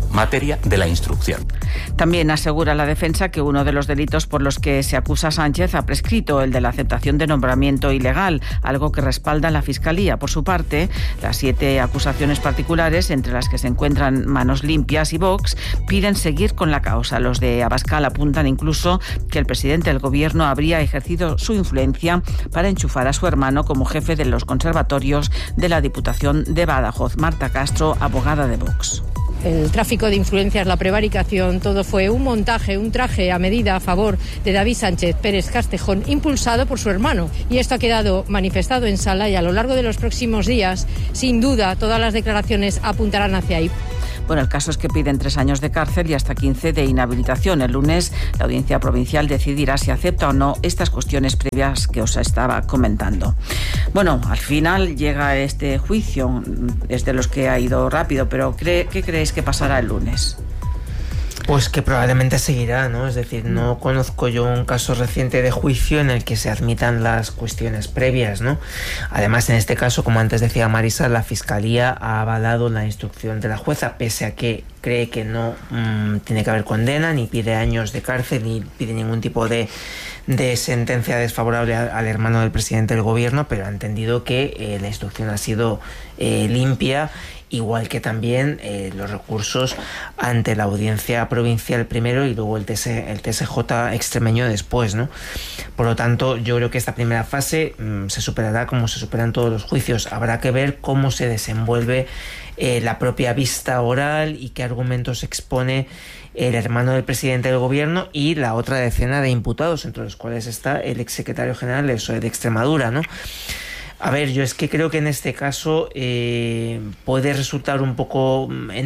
materia de la instrucción. También asegura la defensa que uno de los delitos por los que se acusa a Sánchez ha prescrito, el de la aceptación de nombramiento ilegal, algo que respalda la Fiscalía. Por su parte, las 7 acusaciones particulares, entre las que se encuentran Manos Limpias y Vox, piden seguir con la causa. Los de Abascal apuntan incluso que el presidente del Gobierno habría ejercido su influencia para enchufar a su hermano como jefe de los conservatorios de la Diputación de Badajoz. Marta Castro, abogada de Vox. El tráfico de influencias, la prevaricación, todo fue un montaje, un traje a medida a favor de David Sánchez Pérez Castejón, impulsado por su hermano. Y esto ha quedado manifestado en sala y a lo largo de los próximos días, sin duda, todas las declaraciones apuntarán hacia ahí. Bueno, el caso es que piden 3 años de cárcel y hasta 15 de inhabilitación. El lunes la Audiencia Provincial decidirá si acepta o no estas cuestiones previas que os estaba comentando. Bueno, al final llega este juicio, es de los que ha ido rápido, pero ¿qué creéis que pasará el lunes? Pues que probablemente seguirá, ¿no? Es decir, no conozco yo un caso reciente de juicio en el que se admitan las cuestiones previas, ¿no? Además, en este caso, como antes decía Marisa, la Fiscalía ha avalado la instrucción de la jueza, pese a que cree que no tiene que haber condena, ni pide años de cárcel, ni pide ningún tipo de sentencia desfavorable al hermano del presidente del Gobierno, pero ha entendido que la instrucción ha sido limpia, igual que también los recursos ante la Audiencia Provincial primero y luego el TSJ extremeño después, ¿no? Por lo tanto, yo creo que esta primera fase se superará como se superan todos los juicios. Habrá que ver cómo se desenvuelve la propia vista oral y qué argumentos expone el hermano del presidente del Gobierno y la otra decena de imputados, entre los cuales está el exsecretario general del PSOE de Extremadura, ¿no? A ver, yo es que creo que en este caso puede resultar un poco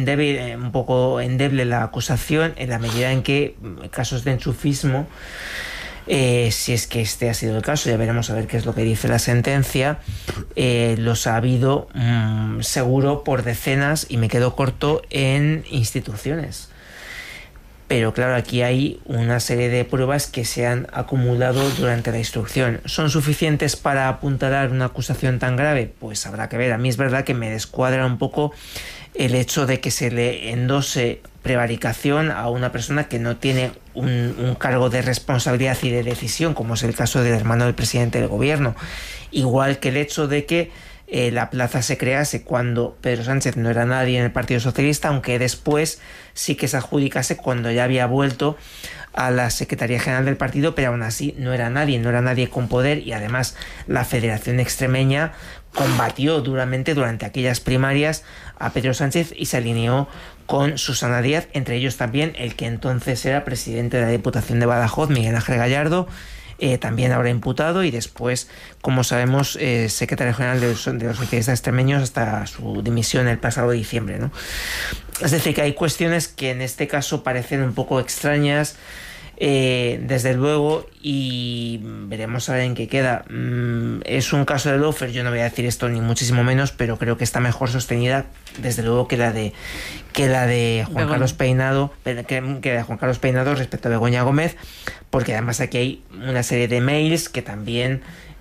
endeble la acusación, en la medida en que casos de enchufismo, si es que este ha sido el caso, ya veremos a ver qué es lo que dice la sentencia, los ha habido seguro por decenas, y me quedo corto en instituciones. Pero claro, aquí hay una serie de pruebas que se han acumulado durante la instrucción. ¿Son suficientes para apuntalar una acusación tan grave? Pues habrá que ver. A mí es verdad que me descuadra un poco el hecho de que se le endose prevaricación a una persona que no tiene un cargo de responsabilidad y de decisión, como es el caso del hermano del presidente del Gobierno. Igual que el hecho de que la plaza se crease cuando Pedro Sánchez no era nadie en el Partido Socialista, aunque después sí que se adjudicase cuando ya había vuelto a la Secretaría General del partido, pero aún así no era nadie con poder, y además la Federación Extremeña combatió duramente durante aquellas primarias a Pedro Sánchez y se alineó con Susana Díaz, entre ellos también el que entonces era presidente de la Diputación de Badajoz, Miguel Ángel Gallardo, también ahora imputado, y después, como sabemos, secretario general de los socialistas extremeños hasta su dimisión el pasado diciembre, ¿no? Es decir, que hay cuestiones que en este caso parecen un poco extrañas, desde luego, y veremos a ver en qué queda. Es un caso de lawfare, yo no voy a decir esto ni muchísimo menos, pero creo que está mejor sostenida, desde luego, que la de Juan Carlos Peinado, respecto a Begoña Gómez, porque además aquí hay una serie de mails que también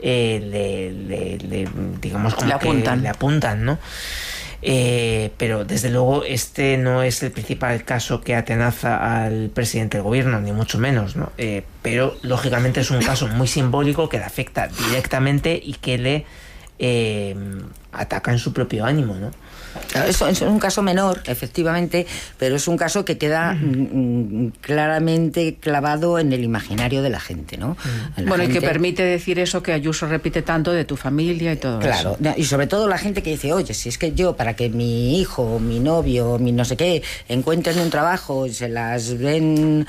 digamos como le apuntan, ¿no? Pero desde luego este no es el principal caso que atenaza al presidente del Gobierno, ni mucho menos, ¿no? Pero lógicamente es un caso muy simbólico que le afecta directamente y que le ataca en su propio ánimo, ¿no? Eso es un caso menor, efectivamente, pero es un caso que queda claramente clavado en el imaginario de la gente, ¿no? Bueno, y que permite decir eso que Ayuso repite tanto de tu familia y todo eso. Claro, y sobre todo la gente que dice, oye, si es que yo, para que mi hijo, mi novio, mi no sé qué, encuentren un trabajo, se las ven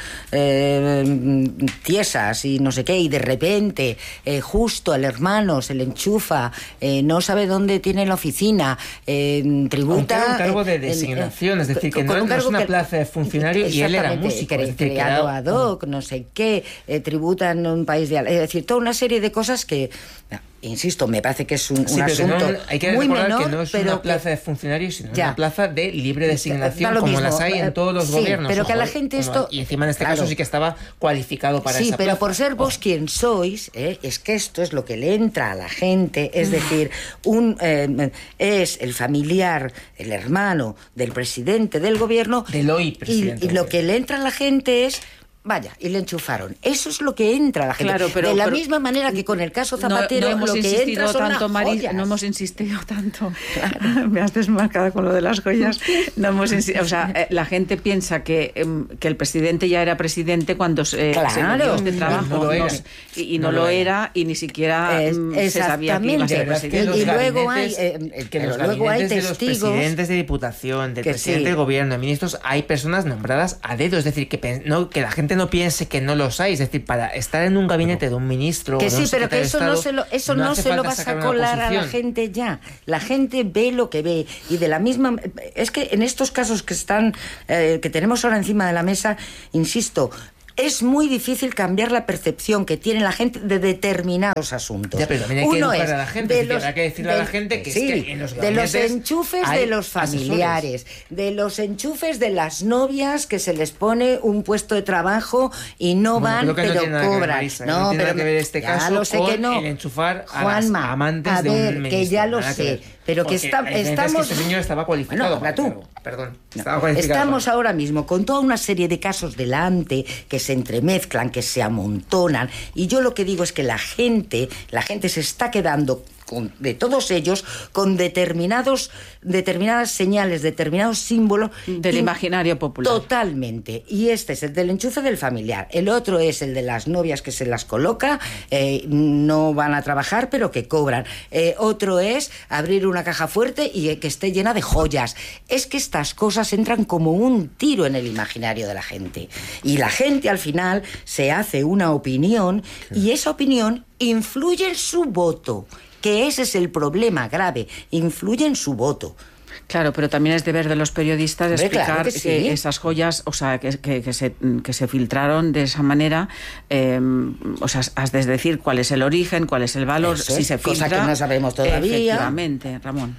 tiesas y no sé qué, y de repente justo al hermano se le enchufa, no sabe dónde tiene la oficina, tributa... un cargo de designación, es decir, que no es una plaza de funcionario y él era músico. Creado ad hoc, no sé qué, tributa en un país de... Es decir, toda una serie de cosas que... insisto, me parece que es un sí, asunto hay que muy recordar menor, que no es pero una plaza de funcionarios, sino una plaza de libre designación, como mismo, las hay en todos los gobiernos. Pero que a la gente esto... Y encima en este caso sí que estaba cualificado para esa plaza. Sí, pero por ser vos quien sois, es que esto es lo que le entra a la gente, es decir, es el familiar, el hermano del presidente del gobierno, del hoy presidente. Y lo que le entra a la gente es... Vaya, y le enchufaron. Eso es lo que entra a la gente. Claro, pero, de la misma manera que con el caso Zapatero lo que entra son las joyas. No hemos insistido tanto. Claro. Me has desmarcado con lo de las joyas. No hemos o sea, la gente piensa que el presidente ya era presidente cuando se dio este trabajo y no lo era y ni siquiera se sabía que iba a ser presidente. Y luego hay testigos. De los presidentes de diputación, del presidente del gobierno, de ministros, hay personas nombradas a dedo. Es decir, que la gente no piense que no los hay, es decir, para estar en un gabinete de un ministro que o de un sí, pero que eso Estado, no se lo vas a colar a la gente ya. La gente ve lo que ve y de la misma... Es que en estos casos que tenemos ahora encima de la mesa, insisto, es muy difícil cambiar la percepción que tiene la gente de determinados asuntos. Ya, pero también hay que educar a la gente. Hay que decirle a la gente que, sí, es que en los de los enchufes de los familiares, de los enchufes de las novias que se les pone un puesto de trabajo y no van, pero cobran. No tiene nada que ver este caso lo sé con que no. el enchufar a Juanma, las amantes de un ministro. Que ya lo sé. Pero que estamos... Es que este señor estaba cualificado. Estamos ahora mismo con toda una serie de casos delante que se entremezclan, que se amontonan. Y yo lo que digo es que la gente se está quedando de todos ellos con determinadas señales, determinados símbolos del imaginario popular. Totalmente. Y este es el del enchufe del familiar. El otro es el de las novias que se las coloca, no van a trabajar pero que cobran. Otro es abrir una caja fuerte y que esté llena de joyas. Es que estas cosas entran como un tiro en el imaginario de la gente. Y la gente al final se hace una opinión y esa opinión influye en su voto. Que ese es el problema grave, influye en su voto. Claro, pero también es deber de los periodistas explicar claro que esas joyas, o sea, que se filtraron de esa manera, o sea, has de decir cuál es el origen, cuál es el valor, si se filtra. Cosa que no sabemos todavía. Efectivamente, Ramón.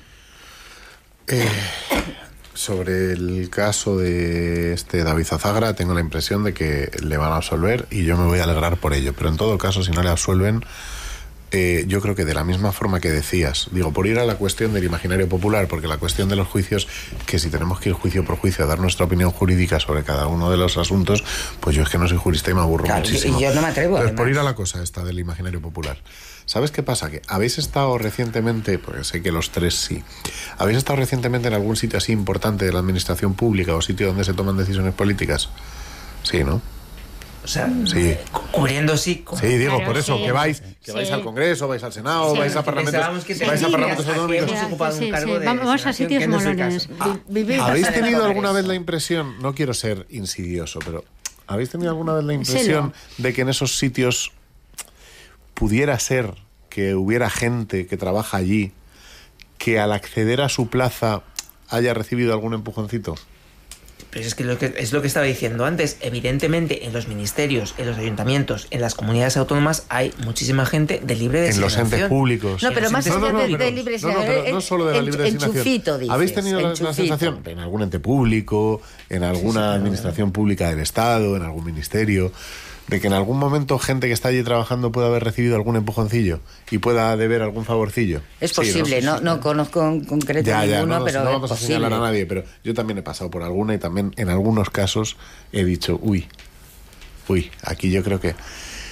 Sobre el caso de David Zazagra, tengo la impresión de que le van a absolver y yo me voy a alegrar por ello. Pero en todo caso, si no le absuelven, yo creo que de la misma forma que decías, digo, por ir a la cuestión del imaginario popular, porque la cuestión de los juicios, que si tenemos que ir juicio por juicio a dar nuestra opinión jurídica sobre cada uno de los asuntos, pues yo es que no soy jurista y me aburro muchísimo. Y yo no me atrevo. Pero por ir a la cosa esta del imaginario popular, ¿sabes qué pasa? Que habéis estado recientemente, porque sé que los tres sí, habéis estado recientemente en algún sitio así importante de la administración pública o sitio donde se toman decisiones políticas. Sí, ¿no? O sea, sí. Cubriendo sí. Sí, digo, claro, por eso, que vais al Congreso, vais al Senado, vais a parlamentos autonómicos. Vamos a sitios molones. ¿Habéis tenido alguna vez la impresión, no quiero ser insidioso, pero ¿habéis tenido alguna vez la impresión de que en esos sitios pudiera ser que hubiera gente que trabaja allí que al acceder a su plaza haya recibido algún empujoncito? Pero es lo que estaba diciendo antes. Evidentemente, en los ministerios, en los ayuntamientos, en las comunidades autónomas hay muchísima gente de libre designación. En los entes públicos. No, pero más allá de libre designación. No solo de la libre designación. ¿Habéis tenido la sensación en algún ente público, en alguna administración pública del Estado, en algún ministerio, de que en algún momento gente que está allí trabajando pueda haber recibido algún empujoncillo y pueda deber algún favorcillo? Es posible, no conozco en concreto ninguno, pero no vamos a señalar a nadie, pero yo también he pasado por alguna y también en algunos casos he dicho, uy, aquí yo creo que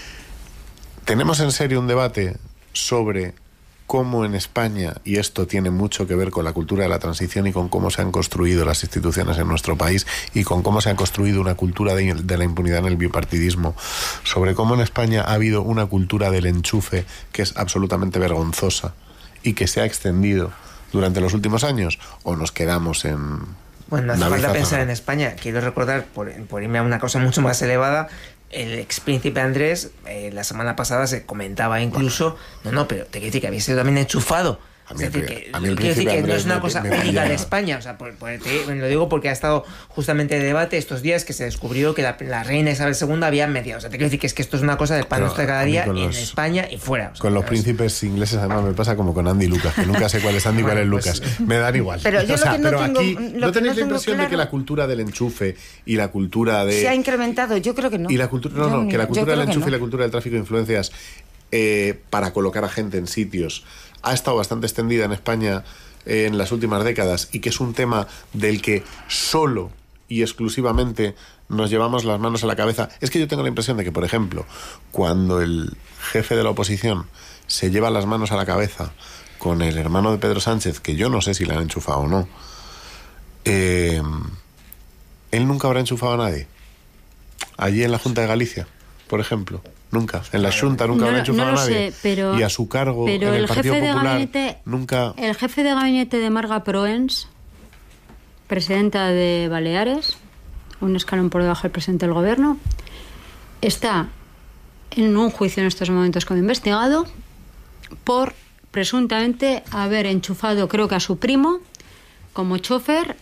tenemos en serio un debate sobre cómo en España, y esto tiene mucho que ver con la cultura de la transición y con cómo se han construido las instituciones en nuestro país y con cómo se ha construido una cultura de la impunidad en el bipartidismo, sobre cómo en España ha habido una cultura del enchufe que es absolutamente vergonzosa y que se ha extendido durante los últimos años, o nos quedamos en... Bueno, no hace falta pensar en España. Quiero recordar, por irme a una cosa mucho más elevada, el expríncipe Andrés, la semana pasada se comentaba incluso, pero te quiero decir que había sido también enchufado A mí es decir, que no es una cosa única de España. O sea, lo digo porque ha estado justamente de debate estos días que se descubrió que la reina Isabel II había mediado. O sea, te quiero decir que esto es una cosa del pan nuestro de cada día en España y fuera. O sea, con los príncipes ingleses, además, me pasa como con Andy y Lucas, que nunca sé cuál es Andy y cuál es Lucas. Me dan igual. Pero yo aquí ¿no tenéis la impresión de que la cultura del enchufe y la cultura de... ¿Se ha incrementado? Yo creo que no. Y la cultura, que la cultura del enchufe y la cultura del tráfico de influencias para colocar a gente en sitios ha estado bastante extendida en España en las últimas décadas y que es un tema del que solo y exclusivamente nos llevamos las manos a la cabeza. Es que yo tengo la impresión de que, por ejemplo, cuando el jefe de la oposición se lleva las manos a la cabeza con el hermano de Pedro Sánchez, que yo no sé si le han enchufado o no, él nunca habrá enchufado a nadie. Allí en la Junta de Galicia, por ejemplo. Nunca. En la Xunta nunca habrá enchufado a nadie. Sé, pero, y a su cargo pero en el Partido Popular nunca... El jefe de gabinete de Marga Proens, presidenta de Baleares, un escalón por debajo del presidente del gobierno, está en un juicio en estos momentos como investigado por presuntamente haber enchufado, creo que a su primo, como chofer,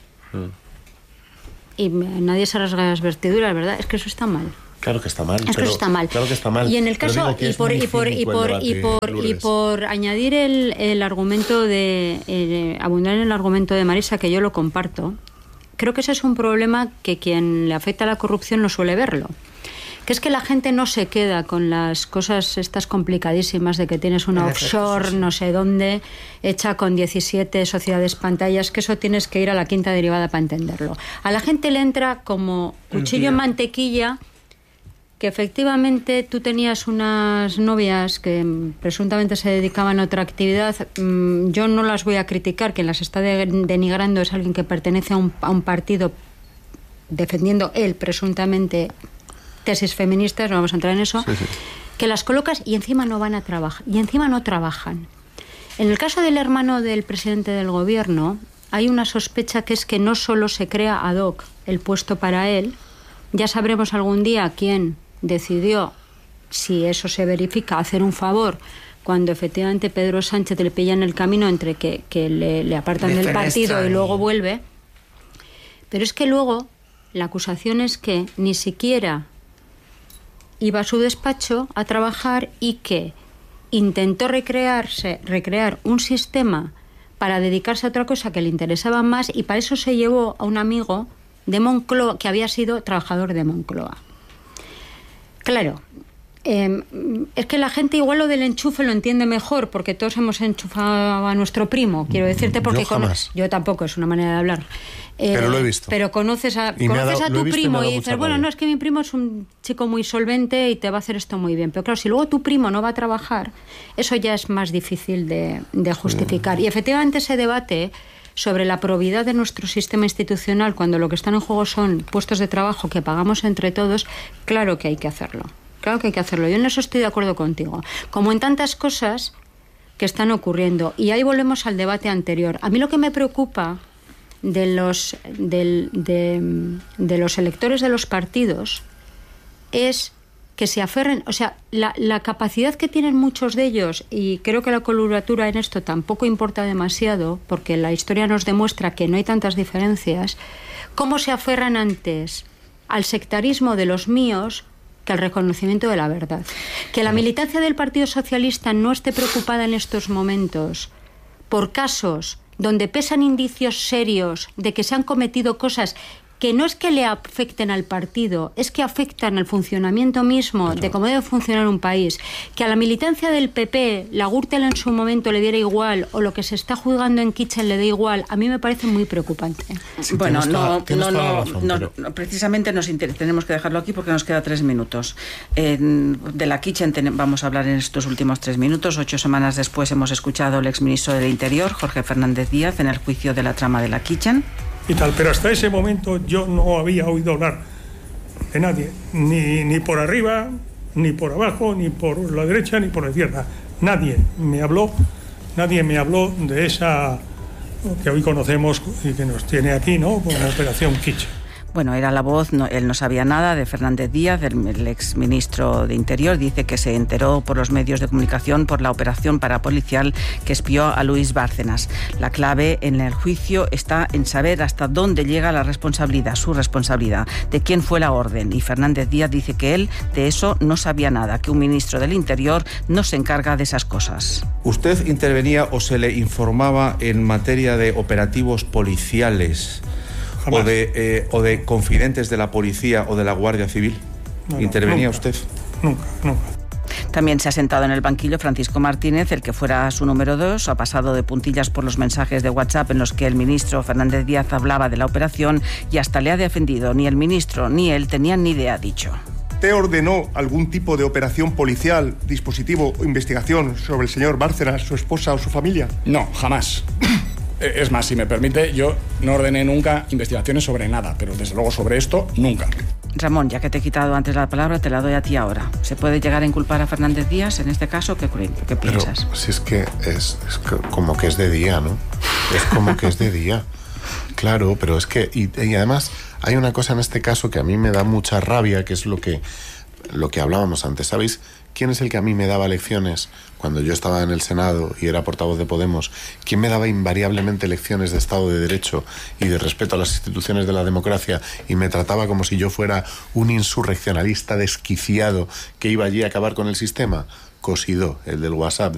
y nadie se rasga las vestiduras, ¿verdad? Es que eso está mal. Claro que está mal. Eso está mal. Claro que está mal. Y en el caso, y por añadir el argumento de abundar en el argumento de Marisa, que yo lo comparto, creo que ese es un problema que quien le afecta a la corrupción no suele verlo. Que es que la gente no se queda con las cosas estas complicadísimas de que tienes una offshore, no sé dónde, hecha con 17 sociedades pantallas, que eso tienes que ir a la quinta derivada para entenderlo. A la gente le entra como cuchillo en mantequilla que efectivamente tú tenías unas novias que presuntamente se dedicaban a otra actividad. Yo no las voy a criticar, quien las está denigrando es alguien que pertenece a un partido defendiendo él presuntamente tesis feministas, no vamos a entrar en eso, sí. Que las colocas y encima no van a trabajar, y encima no trabajan. En el caso del hermano del presidente del gobierno, hay una sospecha que es que no solo se crea ad hoc el puesto para él, ya sabremos algún día quién decidió, si eso se verifica, hacer un favor cuando efectivamente Pedro Sánchez le pilla en el camino entre que le apartan del partido y luego vuelve. Pero es que luego la acusación es que ni siquiera iba a su despacho a trabajar y que intentó recrear un sistema para dedicarse a otra cosa que le interesaba más, y para eso se llevó a un amigo de Moncloa que había sido trabajador de Moncloa. Claro, es que la gente igual lo del enchufe lo entiende mejor, porque todos hemos enchufado a nuestro primo, quiero decirte, porque yo tampoco, es una manera de hablar. Pero lo he visto. Pero conoces a tu primo y dices, bueno, no, es que mi primo es un chico muy solvente y te va a hacer esto muy bien. Pero claro, si luego tu primo no va a trabajar, eso ya es más difícil de justificar. Y efectivamente ese debate sobre la probidad de nuestro sistema institucional, cuando lo que están en juego son puestos de trabajo que pagamos entre todos, claro que hay que hacerlo. Claro que hay que hacerlo. Yo en eso estoy de acuerdo contigo. Como en tantas cosas que están ocurriendo. Y ahí volvemos al debate anterior. A mí lo que me preocupa de los electores de los partidos es que se aferren, o sea, la capacidad que tienen muchos de ellos, y creo que la coloratura en esto tampoco importa demasiado, porque la historia nos demuestra que no hay tantas diferencias, cómo se aferran antes al sectarismo de los míos que al reconocimiento de la verdad. Que la militancia del Partido Socialista no esté preocupada en estos momentos por casos donde pesan indicios serios de que se han cometido cosas que no es que le afecten al partido, es que afectan al funcionamiento mismo de cómo debe funcionar un país. Que a la militancia del PP, la Gürtel en su momento le diera igual, o lo que se está juzgando en Kitchen le dé igual, a mí me parece muy preocupante. Sí, bueno, precisamente tenemos que dejarlo aquí porque nos queda 3 minutos. De la Kitchen vamos a hablar en estos últimos 3 minutos. 8 semanas después hemos escuchado al exministro del Interior, Jorge Fernández Díaz, en el juicio de la trama de la Kitchen. Y tal, pero hasta ese momento yo no había oído hablar de nadie, ni por arriba, ni por abajo, ni por la derecha, ni por la izquierda. Nadie me habló de esa que hoy conocemos y que nos tiene aquí, ¿no?, con la operación Kitchen. Bueno, era la voz, él no sabía nada de Fernández Díaz, el exministro de Interior. Dice que se enteró por los medios de comunicación por la operación parapolicial que espió a Luis Bárcenas. La clave en el juicio está en saber hasta dónde llega la responsabilidad, su responsabilidad, de quién fue la orden. Y Fernández Díaz dice que él de eso no sabía nada, que un ministro del Interior no se encarga de esas cosas. ¿Usted intervenía o se le informaba en materia de operativos policiales o de confidentes de la policía o de la Guardia Civil? No, ¿Intervenía nunca, usted? Nunca. También se ha sentado en el banquillo Francisco Martínez, el que fuera su número 2, ha pasado de puntillas por los mensajes de WhatsApp en los que el ministro Fernández Díaz hablaba de la operación y hasta le ha defendido. Ni el ministro ni él tenían ni idea, ha dicho. ¿Usted ordenó algún tipo de operación policial, dispositivo o investigación sobre el señor Bárcenas, su esposa o su familia? No, jamás. Es más, si me permite, yo no ordené nunca investigaciones sobre nada, pero desde luego sobre esto, nunca. Ramón, ya que te he quitado antes la palabra, te la doy a ti ahora. ¿Se puede llegar a inculpar a Fernández Díaz en este caso? ¿Qué piensas? Pero si es que es como que es de día, ¿no? Es como que es de día. Claro, pero es que... Y además hay una cosa en este caso que a mí me da mucha rabia, que es lo que hablábamos antes. ¿Sabéis quién es el que a mí me daba lecciones cuando yo estaba en el Senado y era portavoz de Podemos? ¿Quién me daba invariablemente lecciones de Estado de Derecho y de respeto a las instituciones de la democracia y me trataba como si yo fuera un insurreccionalista desquiciado que iba allí a acabar con el sistema? Cosidó, el del WhatsApp.